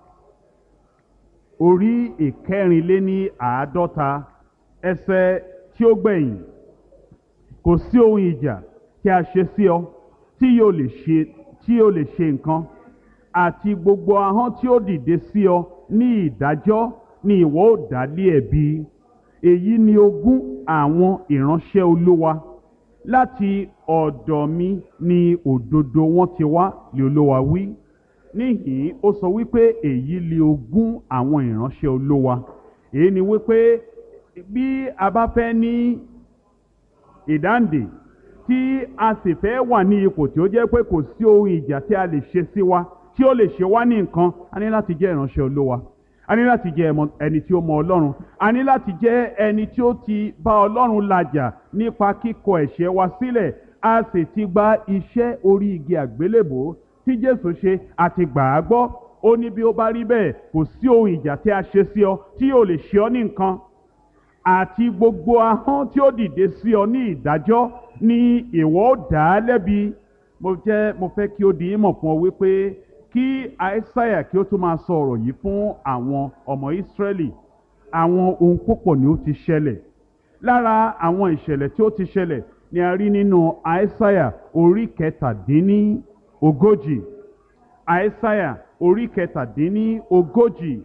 orí ìkẹrìnléníàádọ́ta ẹsẹ̀ tí ó gbẹ̀yìn. Kò sí ohun ìjà tí a ṣe sí ọ tí yóò lè ṣe nǹkan, àti gbogbo ahọ́n tí ó dìde sí ọ ní ìdájọ́ ni ìwọ ó dá lé ẹ̀bi. Èyí ni ogún àwọn ìránṣẹ́ Olúwa, láti ọ̀dọ̀ mi ni òdodo wọn ti wá, lé Olúwa wí. Níhìn ó sọ wípé èyí ni ogún àwọn ìránṣẹ́ Olúwa. Èyí ni wípé bí a bá fẹ́ ní ìdáǹdè, tí a sì fẹ́ wà ní ipò tí ó jẹ́ pé kò sí ohun ìjà tí a lè ṣe sí wa tí ó lè ṣe wá ní nǹkan, a ní láti jẹ́ ìránṣẹ́ Olúwa, a ní láti jẹ́ ẹni tí ó mọ Ọlọ́run, a ní láti jẹ́ ẹni tí ó ti bá Ọlọ́run làjà nípa kíkọ ẹ̀ṣẹ̀ wa sílẹ̀. A sì ti gba iṣẹ́ orí igi àgbélébò tí Jésù ṣe, àti gbà á gbọ́. Ó ní bí ó bá rí bẹ́ẹ̀, kò sí ohun ìjà tí a ṣe sí ọ tí yóò lè ṣe ọ ní nǹkan, àti gbogbo ahọ́n tí ó dìde sí ọ ní ìdájọ́ ni ìwọ ó dá lẹ́bi. Mo fẹ́ kí ó di ìmọ̀ fún ọ wípé kí Àìsáyà kí ó tún máa sọ ọ̀rọ̀ yìí fún àwọn ọmọ Ísírẹ́lì, àwọn ohun púpọ̀ ni ó ti ṣẹlẹ̀. Lára àwọn ìṣẹ̀lẹ̀ tí ó ti ṣẹlẹ̀ ni a rí nínú Àìsáyà orí kẹtàdínlógójì. Àìsáyà orí kẹtàdínlógójì.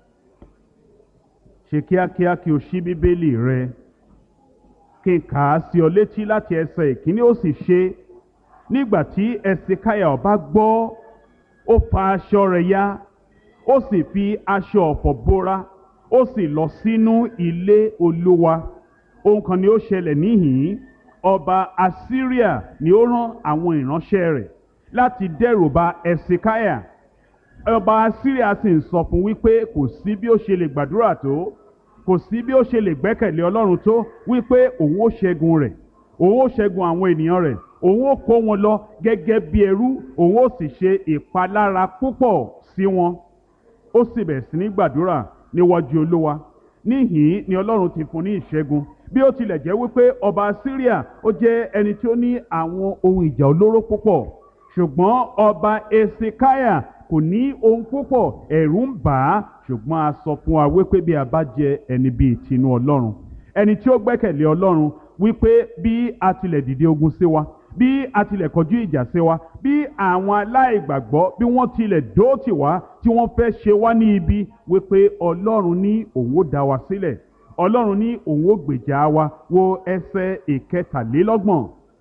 Ṣe kíákíá kí o ṣí Bíbélì rẹ, kí n kà á sí ọ létí láti ẹsẹ̀ ìkíní. Ó sì ṣe, nígbà tí Ẹsẹkáyà ọba gbọ́, ó fa aṣọ rẹ̀ ya, ó sì fi aṣọ ọ̀fọ̀ bóra, ó sì lọ sínú ilé Olúwa. Ohun kan ni ó ṣẹlẹ̀ níhìn-ín. Ọba Assyria ni ó rán àwọn ìránṣẹ́ rẹ̀ láti dẹ́rùba Ẹsẹkáyà. Ọba Assyria sì ń sọ fún wípé kò sí bí ó ṣe lè gbàdúrà tó, kò sí bí ó ṣe lè gbẹ́kẹ̀lé Ọlọ́run tó, wípé òun ó ṣẹ́gun rẹ̀, òun ó ṣẹ́gun àwọn ènìyàn rẹ̀, òun ó kó wọn lọ gẹ́gẹ́ bí ẹrú, òun ó sì ṣe ìpalára púpọ̀ sí wọn. Ó sì bẹ̀rẹ̀ sí ní gbàdúrà níwájú Olúwa. Níhìn ni Ọlọ́run ti fún ní ìṣẹ́gun. Bí ó tilẹ̀ jẹ́ wípé ọba Assyria ó jẹ́ ẹni tí ó ní àwọn ohun ìjà olóró púpọ̀, ṣùgbọ́n ọba Ẹsẹkáyà kò ní ohun púpọ̀, ẹ̀rù ń bà á. Ṣùgbọ́n a sọ fún wa wípé bí a bá jẹ́ ẹni bíi tinú Ọlọ́run, ẹni tí ó gbẹ́kẹ̀lé Ọlọ́run, wípé bí a tilẹ̀ dìde ogun sí wa, bí a tilẹ̀ kọjú ìjà sí wa, bí àwọn aláìgbàgbọ́ bí wọ́n tilẹ̀ dóòtì wá tí wọ́n fẹ́ ṣe wá ní ibi, wípé Ọlọ́run ní òun ó dá wa sílẹ̀, Ọlọ́run ní òun ó gbèjà wa. Wo ẹsẹ̀ ìkẹtàlélọ́gbọ̀n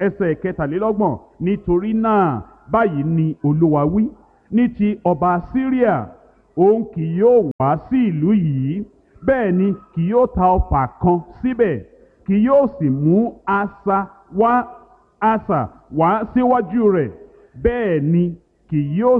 ẹsẹ̀ ìkẹtàlélọ́gbọ̀n, nítorí náà báyìí ni Olúwa wí, ní ti ọba Síríà, òun kì yóò wá sí ìlú yìí, bẹ́ẹ̀ ni kì yóò ta ọfà kan síbẹ̀, kì yóò sì mú asà wá síwájú rẹ̀, bẹ́ẹ̀ ni kì yóò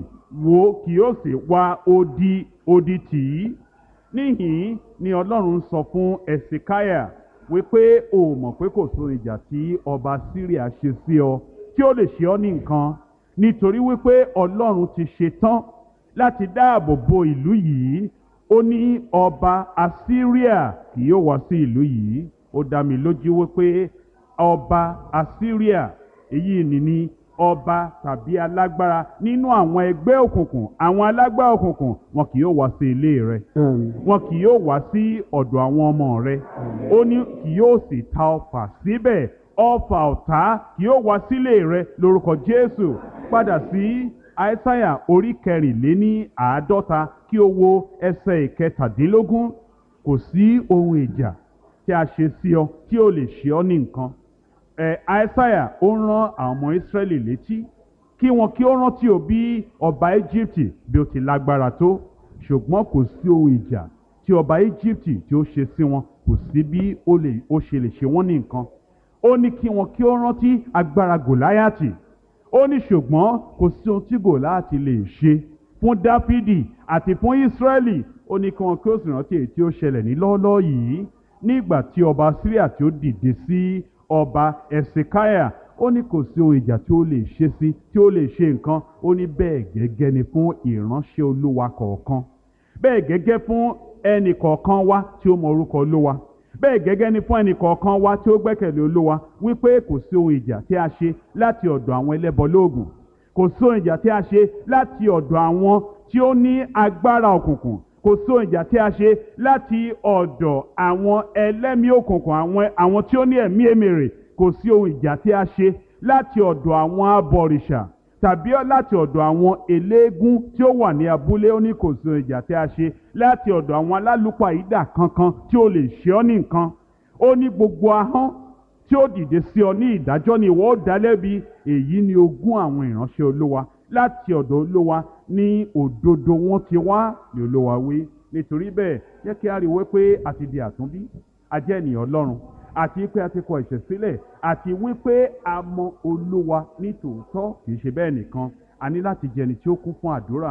sì wá odi tì í. Níhìn ni Ọlọ́run sọ fún Ẹ̀sìkáyà wípé o mọ̀ pé kò sóhun ìjà tí ọba Síríà ṣe sí ọ tí ó lè ṣe ọ́ ní nǹkan, nítorí wípé Ọlọ́run ti ṣe tán láti dáàbò bo ìlú yìí. Ó ní ọba Asíríà kì yóò wá sí ìlú yìí. Ó dá mi lójú wípé ọba Asíríà, èyí ni ọba tàbí alágbára nínú àwọn ẹgbẹ́ òkùnkùn, àwọn alágbára òkùnkùn, wọn kì yóò wá sí ilé rẹ, wọn kì yóò wá sí ọ̀dọ̀ àwọn ọmọ rẹ. Ó ní kì yóò sì ta ọfà síbẹ̀, ọfà ọ̀tá kì yóò wá sílé rẹ lórúkọ Jésù. Padà sí Aísáyà orí 54 kí o wo ẹsẹ̀ ìkẹtàdínlógún. Kò sí ohun ìjà tí a ṣe sí ọ tí ó lè ṣe ọ́ ní nǹkan. Aísáyà ó rán àwọn ọmọ Ísírẹ́lì létí kí ó rántí bí ọba Íjíbítì bí ó ti lágbára tó, ṣùgbọ́n kò sí ohun ìjà tí ọba Íjíbítì tí ó ṣe sí wọn, kò sí bí ó ṣe lè ṣe wọ́n ní nǹkan. Ó ní kí ó rántí agbára Gòláyátì. Ó ní ṣùgbọ́n kò sí ohun tí Gòláyátì lè ṣe fún Dáfídì àti fún Ísírẹ́lì. Ó ní kí ó sì rántí èyí tí ó ṣẹlẹ̀ ní lọ́ọ́lọ́ọ́ yìí nígbà tí ọba Síríà tí ó dìde sí ọba Ẹ̀sìkáyà. Ó ní kò sí ohun ìjà tí ó lè ṣe sí, tí ó lè ṣe nǹkan. Ó ní bẹ́ẹ̀ gẹ́gẹ́ ni fún ìránṣẹ́ Olúwa kọ̀ọ̀kan, bẹ́ẹ̀ gẹ́gẹ́ fún ẹnì kọ̀ọ̀kan wa tí ó mọ orúkọ Olúwa, bẹ́ẹ̀ gẹ́gẹ́ ni fún ẹnì kọ̀ọ̀kan wa tí ó gbẹ́kẹ̀lé Olúwa, wípé kò sí ohun ìjà tí a ṣe láti ọ̀dọ̀ àwọn ẹlẹ́bọlóògùn, kò sí ohun ìjà tí a ṣe láti ọ̀dọ̀ àwọn tí ó ní agbára òkùnkùn, kò sí ohun ìjà tí a ṣe láti ọ̀dọ̀ àwọn ẹlẹ́mìí òkùnkùn, àwọn tí ó ní ẹ̀mí èmèrè, kò sí ohun ìjà tí a ṣe láti ọ̀dọ̀ àwọn abọ̀rìṣà tàbí láti ọ̀dọ̀ àwọn eléégún tí ó wà ní abúlé. Ó ní kò sí ohun ìjà tí a ṣe láti ọ̀dọ̀ àwọn alálùpàídà kankan tí ó lè ṣe ọ́ ní nǹkan. Ó ní gbogbo ahọ́n tí ó dìde sí ọ ní ìdájọ́ ni ìwọ ó dá lẹ́bi. Èyí ni ogún àwọn ìránṣẹ́ Olúwa, láti ọ̀dọ̀ Olúwa ní òdodo wọn ti wá, ní Olúwa wí. Nítorí bẹ́ẹ̀ jẹ́ kí a rí wípé a ti di àtúnbí, a jẹ́ ènìyàn Ọlọ́run, àti wípé a ti kọ ẹ̀ṣẹ̀ sílẹ̀, àti wípé a mọ Olúwa ní tòótọ́. Kì í ṣe bẹ́ẹ̀ nìkan, a ní láti jẹ́ ẹni tí ó kún fún àdúrà.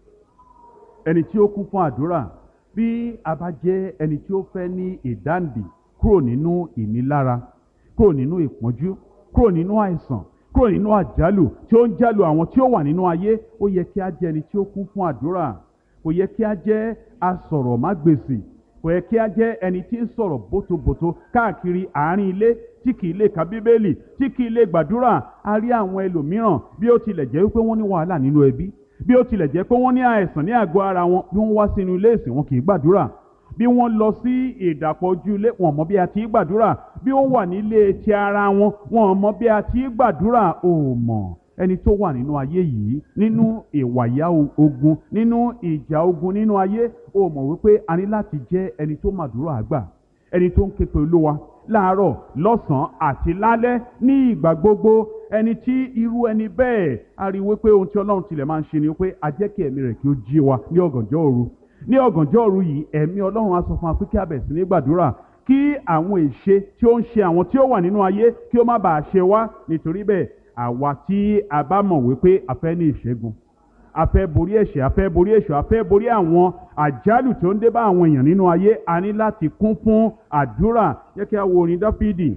Ẹni tí ó kún fún àdúrà. Bí a bá jẹ́ ẹni tí ó fẹ́ ní ìdáǹdè kúrò nínú ìnilára, kúrò nínú ìpọ́njú, kúrò nínú àìsàn, kúrò nínú àjálù tí ó ń jálù àwọn tí ó wà nínú ayé, ó yẹ kí a jẹ́ ẹni tí ó kún fún àdúrà. Kò yẹ kí a jẹ́ asọ̀rọ̀mágbèsì, kò yẹ kí a jẹ́ ẹni tí ń sọ̀rọ̀ bótobòto káàkiri àárín ilé, tí kì í lè ka Bíbélì, tí kì í lè gbàdúrà. A rí àwọn ẹlòmíràn, bí ó tilẹ̀ jẹ́ wípé wọ́n ní wàhálà nínú ẹbí, bí ó tilẹ̀ jẹ́ pé wọ́n ní àìsàn ní àgọ́ ara wọn, bí wọ́n wá sínú ilé ìsìn wọn kì í gbàdúrà. Bí wọ́n lọ sí ìdàpọ̀ ojú ilé, wọn mọ̀ bí a ti gbàdúrà. Bí wọ́n wà nílé ti ara wọn, wọn mọ̀ bí a ti gbàdúrà. Ó mọ̀ ẹni tó wà nínú ayé yìí, nínú ìwàyà ogun, nínú ìjà ogun nínú ayé, ó mọ̀ wípé a ní láti jẹ́ ẹni tó màdúrà àgbà, ẹni tó ń ké pe Olúwa láàárọ̀, lọ́sàn-án àti lálẹ́ ní ìgbà gbogbo. Ẹni tí irú ẹni bẹ́ẹ̀, a rí wípé ohun tí Ọlọ́run tilẹ̀ máa ń ṣe ni wípé a jẹ́ kí ẹ̀mí rẹ̀ kí ó jí wa ní ọ̀gànjọ́ òru. Ní ọ̀gànjọ́ òru yìí, ẹ̀mí Ọlọ́run á sọ fún wa pé kí a bẹ̀rẹ̀ sí ní gbàdúrà, kí àwọn ìṣe tí ó ń ṣe àwọn tí ó wà nínú ayé kí ó má bàa ṣe wá. Nítorí bẹ́ẹ̀, àwa tí a bá mọ̀ wípé a fẹ́ ní ìṣẹ́gun, a fẹ́ borí ẹ̀ṣẹ̀, a fẹ́ borí èṣù, a fẹ́ borí àwọn àjálù tí ó ń dé bá àwọn èèyàn nínú ayé, a ní láti kún fún àdúrà. Jẹ́ kí a wo orin Dáfídì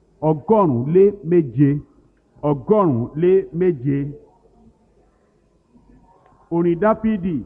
107. 107. Orin Dáfídì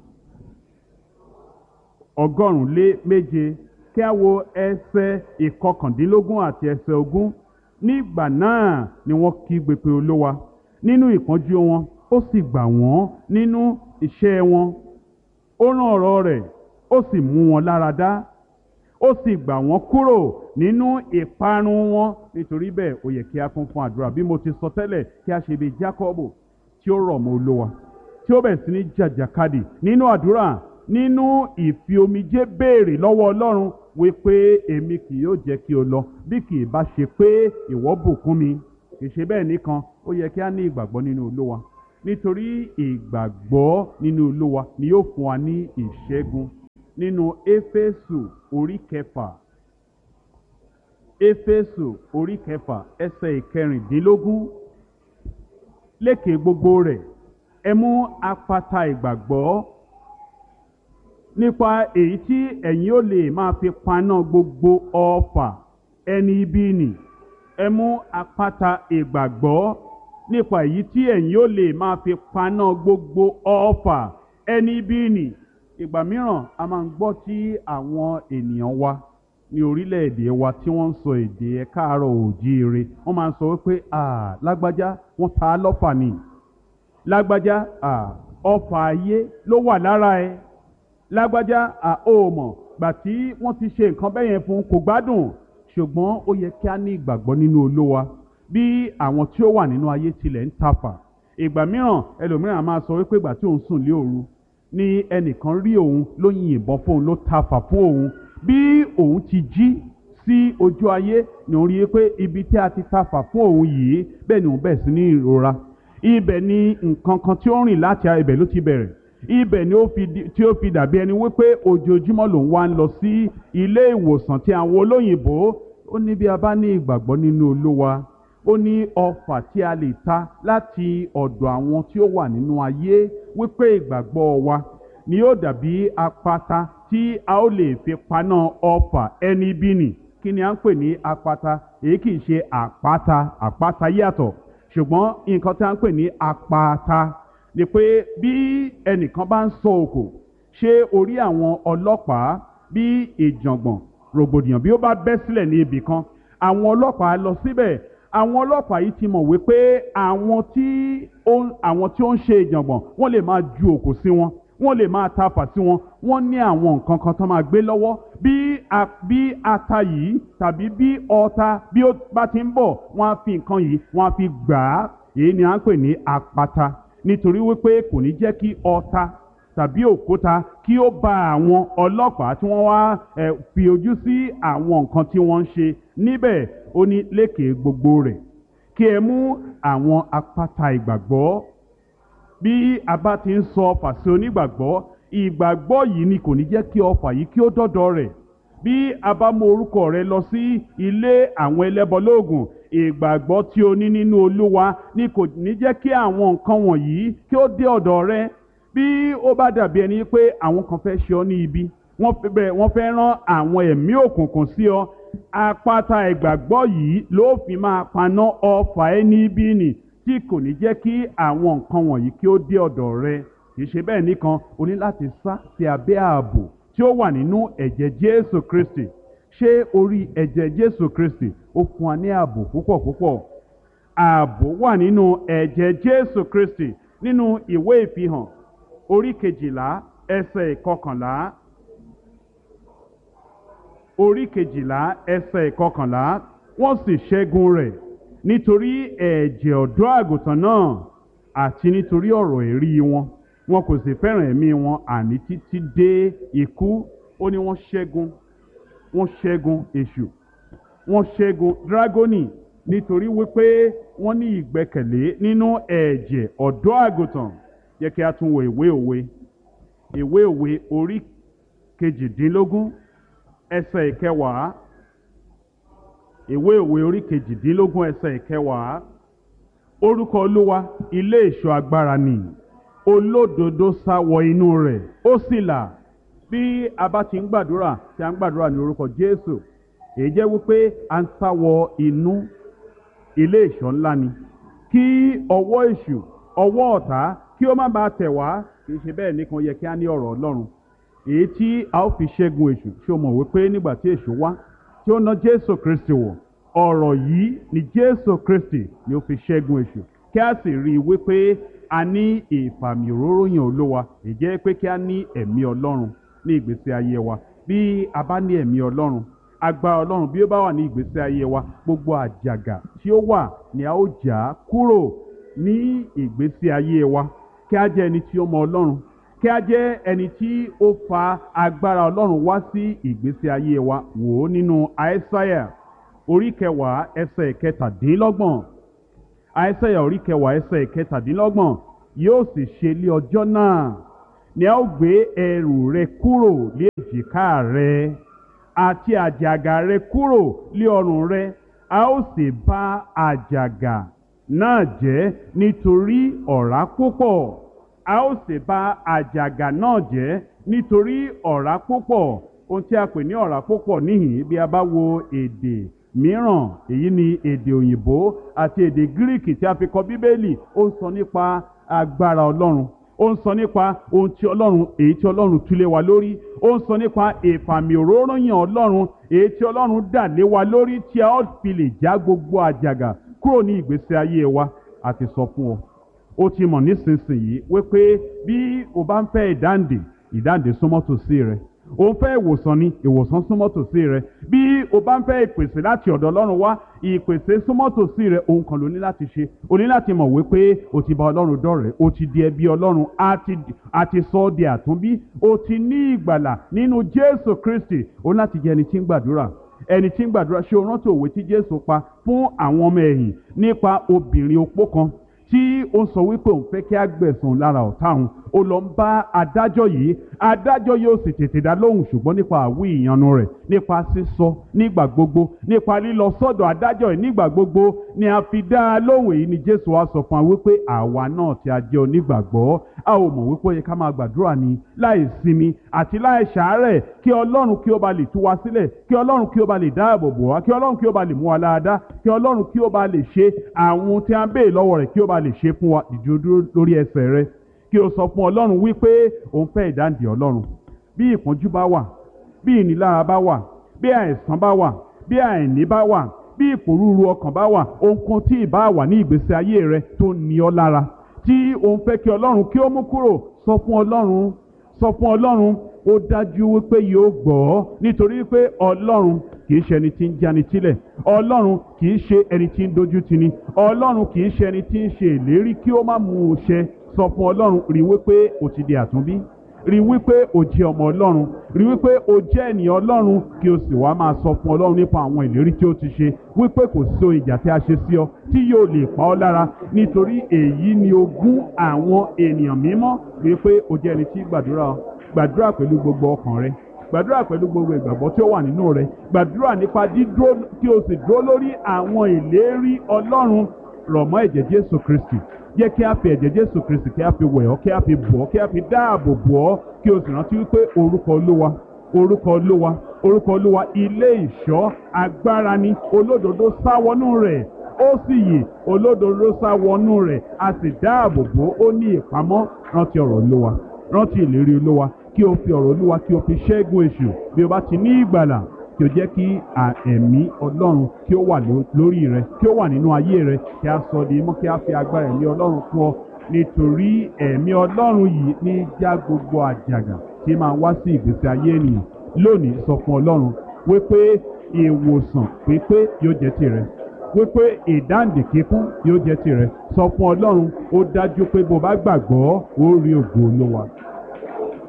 107. Kí a wo ẹsẹ̀ 19 àti ẹsẹ̀ 20. Nígbà náà ni wọ́n kígbe pé Olúwa nínú ìpọ́njú wọn, ó sì gbà wọ́n nínú iṣẹ́ wọn. Ó rán ọ̀rọ̀ rẹ̀, ó sì mú wọn lára dá, ó sì gbà wọ́n kúrò nínú ìparun wọn. Nítorí bẹ́ẹ̀, ó yẹ kí a kún fún àdúrà. Bí mo ti sọ tẹ́lẹ̀, kí a ṣe bí Jákọ́bù tí ó rọ̀ mọ́ Olúwa, tí ó bẹ̀rẹ̀ sí ní jàjàkadì nínú àdúrà, nínú ìfi omijé béèrè lọ́wọ́ Ọlọ́run wípé èmi kì yóò jẹ́ kí o lọ bí kì í bá ṣe pé ìwọ bùkún mi. kì í ṣe bẹ́ẹ̀ nìkan, ó yẹ kí a ní ìgbàgbọ́ nínú Olúwa, nítorí ìgbàgbọ́ nínú Olúwa ni yóò fún wa ní ìṣẹ́gun. Nínú Éfésù orí kẹfà, Éfésù orí kẹfà ẹsẹ̀ ìkẹrìndínlógún, lékè gbogbo rẹ̀ ẹ mú àpáta ìgbàgbọ́, nípa èyí tí ẹ̀yin ó lè máa fi paná gbogbo ọfà ẹni ibi nì. Ẹ mú àpáta ìgbàgbọ́, nípa èyí tí ẹ̀yin ó lè máa fi paná gbogbo ọfà ẹni ibi nì. Ìgbà mìíràn a máa ń gbọ́ tí àwọn ènìyàn wa ní orílẹ̀-èdè wa tí wọ́n ń sọ èdè ẹ káàárọ̀ oòjíire, wọ́n máa ń sọ wípé lágbájá wọ́n ta á lọ́fà ni, lágbájá ọfà ayé ló wà lára ẹ, lágbájá ó mọ̀ gbà tí wọ́n ti ṣe nǹkan bẹ́yẹn fún kò gbádùn. Ṣùgbọ́n ó yẹ kí a ní ìgbàgbọ́ nínú Olúwa. Bí àwọn tí ó wà nínú ayé tilẹ̀ ń tafà, ìgbà mìíràn ẹlòmíràn máa sọ wípé ìgbà tí òun sùn lé òru ni ẹnìkan rí òun ló yìnbọn fóun, ló tafà fún òun. Bí òun ti jí sí ojú ayé ni òun rí i pé ibi tí a ti tafà fún òun yìí, bẹ́ẹ̀ ni òun bẹ̀ sí ní ìrora. Ibẹ̀ ni nǹkan kan tí ó rìn láti ibẹ̀ ló ti bẹ̀rẹ̀. Ibẹ̀ ni tí ó fi dàbí ẹni wípé ojoojúmọ́ lòun wá ń lọ sí ilé ìwòsàn tí àwọn olóyìnbó. Ó ní bí a bá ní ìgbàgbọ́ nínú Olúwa, ó ní ọfà tí a lè ta láti ọ̀dọ̀ àwọn tí ó wà nínú ayé, wípé ìgbàgbọ́ wa ni yóò dàbí àpáta tí a ó lè fi paná ọfà ẹni bí nì. Kí ni à ń pè ní àpáta? Èyí kì í ṣe àpáta, àpáta yàtọ̀. Ṣùgbọ́n nǹkan tí a ń pè ní àpáta ni pé bí ẹnìkan bá ń sọ òkò, ṣé orí àwọn ọlọ́pàá, bí ìjàngbọ̀n rògbòdìyàn bí ó bá bẹ́ sílẹ̀ ní ibì kan, àwọn ọlọ́pàá lọ síbẹ̀. Àwọn ọlọ́pàá yìí ti mọ̀ wípé àwọn tí ó ń ṣe ìjàngbọ̀n wọ́n lè máa ju òkò sí wọn, wọ́n lè máa tafà sí wọn, wọ́n ní àwọn nǹkan kan tó máa gbé lọ́wọ́. Bí ata yìí tàbí bí ọta bí ó bá ti ń bọ̀, wọ́n á fi nǹkan yìí wọ́n á fi gbà á. Èyí ni à ń pè ní àpáta, nítorí wípé kò ní jẹ́ kí ọta tàbí òkúta kí ó bá àwọn ọlọ́pàá tí wọ́n wá fi ojú sí àwọn nǹkan tí wọ́n ń ṣe níbẹ̀. Ó ní lékè gbogbo rẹ̀ kí ẹ mú àwọn àpáta ìgbàgbọ́. Bí a bá ti ń sọ ọfà sí onígbàgbọ́, ìgbàgbọ́ yìí ni kò ní jẹ́ kí ọfà yìí kí ó dọ́dọ̀ rẹ̀. Bí a bá mú orúkọ rẹ lọ sí ilé àwọn ẹlẹ́bọlóògùn, ìgbàgbọ́ tí o ní nínú Olúwa ni kò ní jẹ́ kí àwọn nǹkan wọ̀nyí kí ó dé ọ̀dọ̀ rẹ. Bí ó bá dàbí ẹni pé àwọn kan fẹ́ ṣe ọ́ ní ibi, wọ́n fẹ́ rán àwọn ẹ̀mí òkùnkùn sí ọ, àpáta ìgbàgbọ́ yìí ló fi máa paná ọfà ẹni bí nì, tí kò ní jẹ́ kí àwọn nǹkan wọ̀nyí kí ó dé ọ̀dọ̀ rẹ. Kì í ṣe bẹ́ẹ̀ nìkan, o ní láti sá sí abẹ́ ààbò tí ó wà nínú ẹ̀jẹ̀ Jésù Kristi. Ṣé orí ẹ̀jẹ̀ Jésù Kristi ó fún wa ní ààbò púpọ̀ púpọ̀? Ààbò wà nínú ẹ̀jẹ̀ Jésù Kristi. Nínú ìwé Ìfihàn orí 12 ẹsẹ̀ 11, orí 12 ẹsẹ̀ 11, wọ́n sì ṣẹ́gun rẹ̀ nítorí ẹ̀jẹ̀ ọ̀dọ́ àgùntàn náà àti nítorí ọ̀rọ̀ èrí wọn. Wọn kò sì fẹ́ràn ẹ̀mí wọn àní títí dé ikú. Ó ní wọ́n ṣẹ́gun èṣù, wọ́n ṣẹ́gun dragoni, nítorí wípé wọ́n ní ìgbẹ́kẹ̀lé nínú ẹ̀jẹ̀ ọ̀dọ́ àgùntàn. Jẹ́ kí a tún wo ìwé òwe orí 18 ẹsẹ̀ 10. Ìwé òwe orí 18 ẹsẹ̀ 10. Orúkọ Olúwa ilé ìṣọ́ agbára ni, olódodo sá wọ inú rẹ̀ ó sì là. Bí a bá ti ń gbàdúrà, tí a ń gbàdúrà ní orúkọ Jésù, èyí jẹ́ wípé a ń sá wọ inú ilé ìṣọ́ ńlá ni, kí ọwọ́ èṣù, ọwọ́ ọ̀tá kí ó má bàa tẹ̀ wá. Kì í ṣe bẹ́ẹ̀ nìkan, yẹ kí a ní ọ̀rọ̀ Ọlọ́run èyí tí a ó fi ṣẹ́gun èṣù. Ṣé o mọ̀ wípé nígbà tí èṣù wá tí ó ná Jésù Kristi wọ̀, ọ̀rọ̀ yìí ni Jésù Kristi ni ó fi ṣẹ́gun èṣù. Kí a sì rí i wípé a ní ìfàmì òróró yàn Olúwa, ìjẹ́ pé kí a ní ẹ̀mí Ọlọ́run ní ìgbésí ayé wa. Bí a bá ní ẹ̀mí Ọlọ́run, agbára Ọlọ́run bí ó bá wà ní ìgbésí ayé wa, gbogbo àjàgà tí ó wà ni a ó jà kúrò ní ìgbésí ayé wa. Kí a jẹ́ ẹni tí ó mọ Ọlọ́run, kí a jẹ́ ẹni tí ó fa agbára Ọlọ́run wá sí ìgbésí ayé wa. Wò ó nínú Aísáyà orí 10 ẹsẹ̀ 17. Àìsáyà orí kẹwàá ẹsẹ̀ ìkẹtàdínlọ́gbọ̀n, yóò sì ṣe lé ọjọ́ náà ni a ó gbé ẹrù rẹ kúrò lé èjìká rẹ àti àjàgà rẹ kúrò lé ọrùn rẹ, a ó sì bà àjàgà náà jẹ́ nítorí ọ̀rá púpọ̀. A ó sì bà àjàgà náà jẹ́ nítorí ọ̀rá púpọ̀. Ohun tí a pè ní ọ̀rá púpọ̀ níhìn, bí a bá wo èdè mìíràn, èyí ni èdè òyìnbó àti èdè gíríkì tí a fi kọ bíbélì, ó ń sọ nípa agbára Ọlọ́run, ó ń sọ nípa ohun tí Ọlọ́run, èyí tí Ọlọ́run tú lé wa lórí, ó ń sọ nípa ìfàmì òróró yàn Ọlọ́run, èyí tí Ọlọ́run dà lé wa lórí, tí a ó fi lè já gbogbo àjàgà kúrò ní ìgbésí ayé wa. A ti sọ fún ọ, ó ti mọ̀ nísinsìnyí wípé bí o bá ń fẹ́ ìdáǹdè súnmọ́ tòsí rẹ. O ń fẹ́ ìwòsàn ni, ìwòsàn súnmọ́ tòsí rẹ. Bí o bá ń fẹ́ ìpèsè láti ọ̀dọ̀ Ọlọ́run wá, ìpèsè súnmọ́ tòsí rẹ. Ohun kan ló ní láti ṣe, o ní láti mọ̀ wípé o ti bá Ọlọ́run dọ̀rẹ́, o ti di ẹbí Ọlọ́run, a ti sọ ọ́ di àtúnbí, o ti ní ìgbàlà nínú Jésù Kristi. O ní láti jẹ́ ẹni tí ń gbàdúrà. Ẹni tí ń gbàdúrà. Ṣé o rántí òwe tí Jésù pa fún àwọn ọmọ ẹ̀yìn nípa obìnrin opó kan tí ó sọ wípé òun fẹ́ kí á gbẹ̀san lára ọ̀tá òun? Ó lọ ń bá adájọ́ yìí, adájọ́ yóò sì tètè dá lóhùn, ṣùgbọ́n nípa àwí ìyanu rẹ̀, nípa sísọ nígbà gbogbo, nípa lílọ sọ́dọ̀ adájọ́ yìí nígbà gbogbo ni a fi dá a lóhùn. Èyí ni Jésù wá sọ fún wa wípé àwa náà tí a jẹ́ onígbàgbọ́, a ò mọ̀ wípé ó yẹ ká máa gbàdúrà ní láì sinmi àti láì ṣàárẹ̀, kí Ọlọ́run kí ó ba lè tú wa sílẹ̀, kí Ọlọ́run kí ó ba lè dáàbò bò wá, kí Ọlọ́run kí ó ba lè mú wa láradá, kí Ọlọ́run kí ó ba lè ṣe àwọn tí a ń béè lọ́wọ́ rẹ̀, kí ó ba lè ṣe fún wa. Dìde dúró lórí ẹsẹ̀ rẹ kí o sọ fún Ọlọ́run wípé òun fẹ́ ìdáǹdè Ọlọ́run. Bí ìpọ́njú bá wà, bí ìnilára bá wà, bí àìsàn bá wà, bí àìní bá wà, bí ìpòrúurú ọkàn bá wà, ohunkóhun tí ìbá wà ní ìgbésí ayé rẹ tó ní ọ lára, tí òun fẹ́ kí Ọlọ́run kí ó mú kúrò, sọ fún Ọlọ́run, sọ fún Ọlọ́run. Ó dájú wípé yóò gbọ́, nítorí pé Ọlọ́run kìí ṣe ẹni tí ń jáni sílẹ̀, Ọlọ́run kìí ṣe ẹni tí ń dojú tini, Ọlọ́run kìí ṣe ẹni tí ń ṣe ìlérí kí ó má mú un ṣẹ. Sọ fún Ọlọ́run, rí wípé o ti di àtúnbí, rí wípé o jẹ́ ọmọ Ọlọ́run, rí wípé o jẹ́ ènìyàn Ọlọ́run, kí o sì wá máa sọ fún Ọlọ́run nípa àwọn ìlérí tí ó ti ṣe, wípé kò sí ohun ìjà tí a ṣe sí ọ tí yóò lè pa ọ́ lára, nítorí èyí ni ogún àwọn ènìyàn mímọ́. Wípé o jẹ́ ẹni tí gbàdúrà pẹ̀lú gbogbo ọkàn rẹ, gbàdúrà pẹ̀lú gbogbo ìgbàgbọ́ tí ó wà nínú rẹ, gbàdúrà nípa dídúró, kí o sì dúró lórí àwọn ìlérí Ọlọ́run. Rọ̀ mọ́ ẹ̀jẹ̀ Jésù Kristi, jẹ́ kí a fi ẹ̀jẹ̀ Jésù Kristi kí a fi wẹ̀ ọ́, kí a fi bọ̀ ọ́, kí a fi dáàbò bò ọ́, kí o sì rántí wípé orúkọ Olúwa, orúkọ Olúwa, orúkọ Olúwa ilé ìṣọ́ agbára ni, olódodo sá wọnú rẹ̀ ó sì yè, olódodo sá wọnú rẹ̀ a sì dáàbò bò ó ní ìpamọ́. Rántí ọ̀rọ̀ Olúwa, rántí ìlérí Olúwa, kí o fi ọ̀rọ̀ Olúwa kí o fi ṣẹ́gun èṣù. Bí o bá ti ní ìgbàlà, kí o jẹ́ kí ẹ̀mí Ọlọ́run kí ó wà lórí rẹ, kí ó wà nínú ayé rẹ, kí a sọ di mọ́, kí a fi agbára ẹ̀mí Ọlọ́run fún ọ, nítorí ẹ̀mí Ọlọ́run yìí ní já gbogbo àjàgà tí máa wá sí ìgbésí ayé ènìyàn. Lónìí sọ fún Ọlọ́run wípé ìwòsàn pípé yóò jẹ́ tìrẹ, wípé ìdáǹdè kíkún yóò jẹ́ tìrẹ. Sọ fún Ọlọ́run, ó dájú pé bó bá gbàgbọ́ ó rí ògo Olúwa.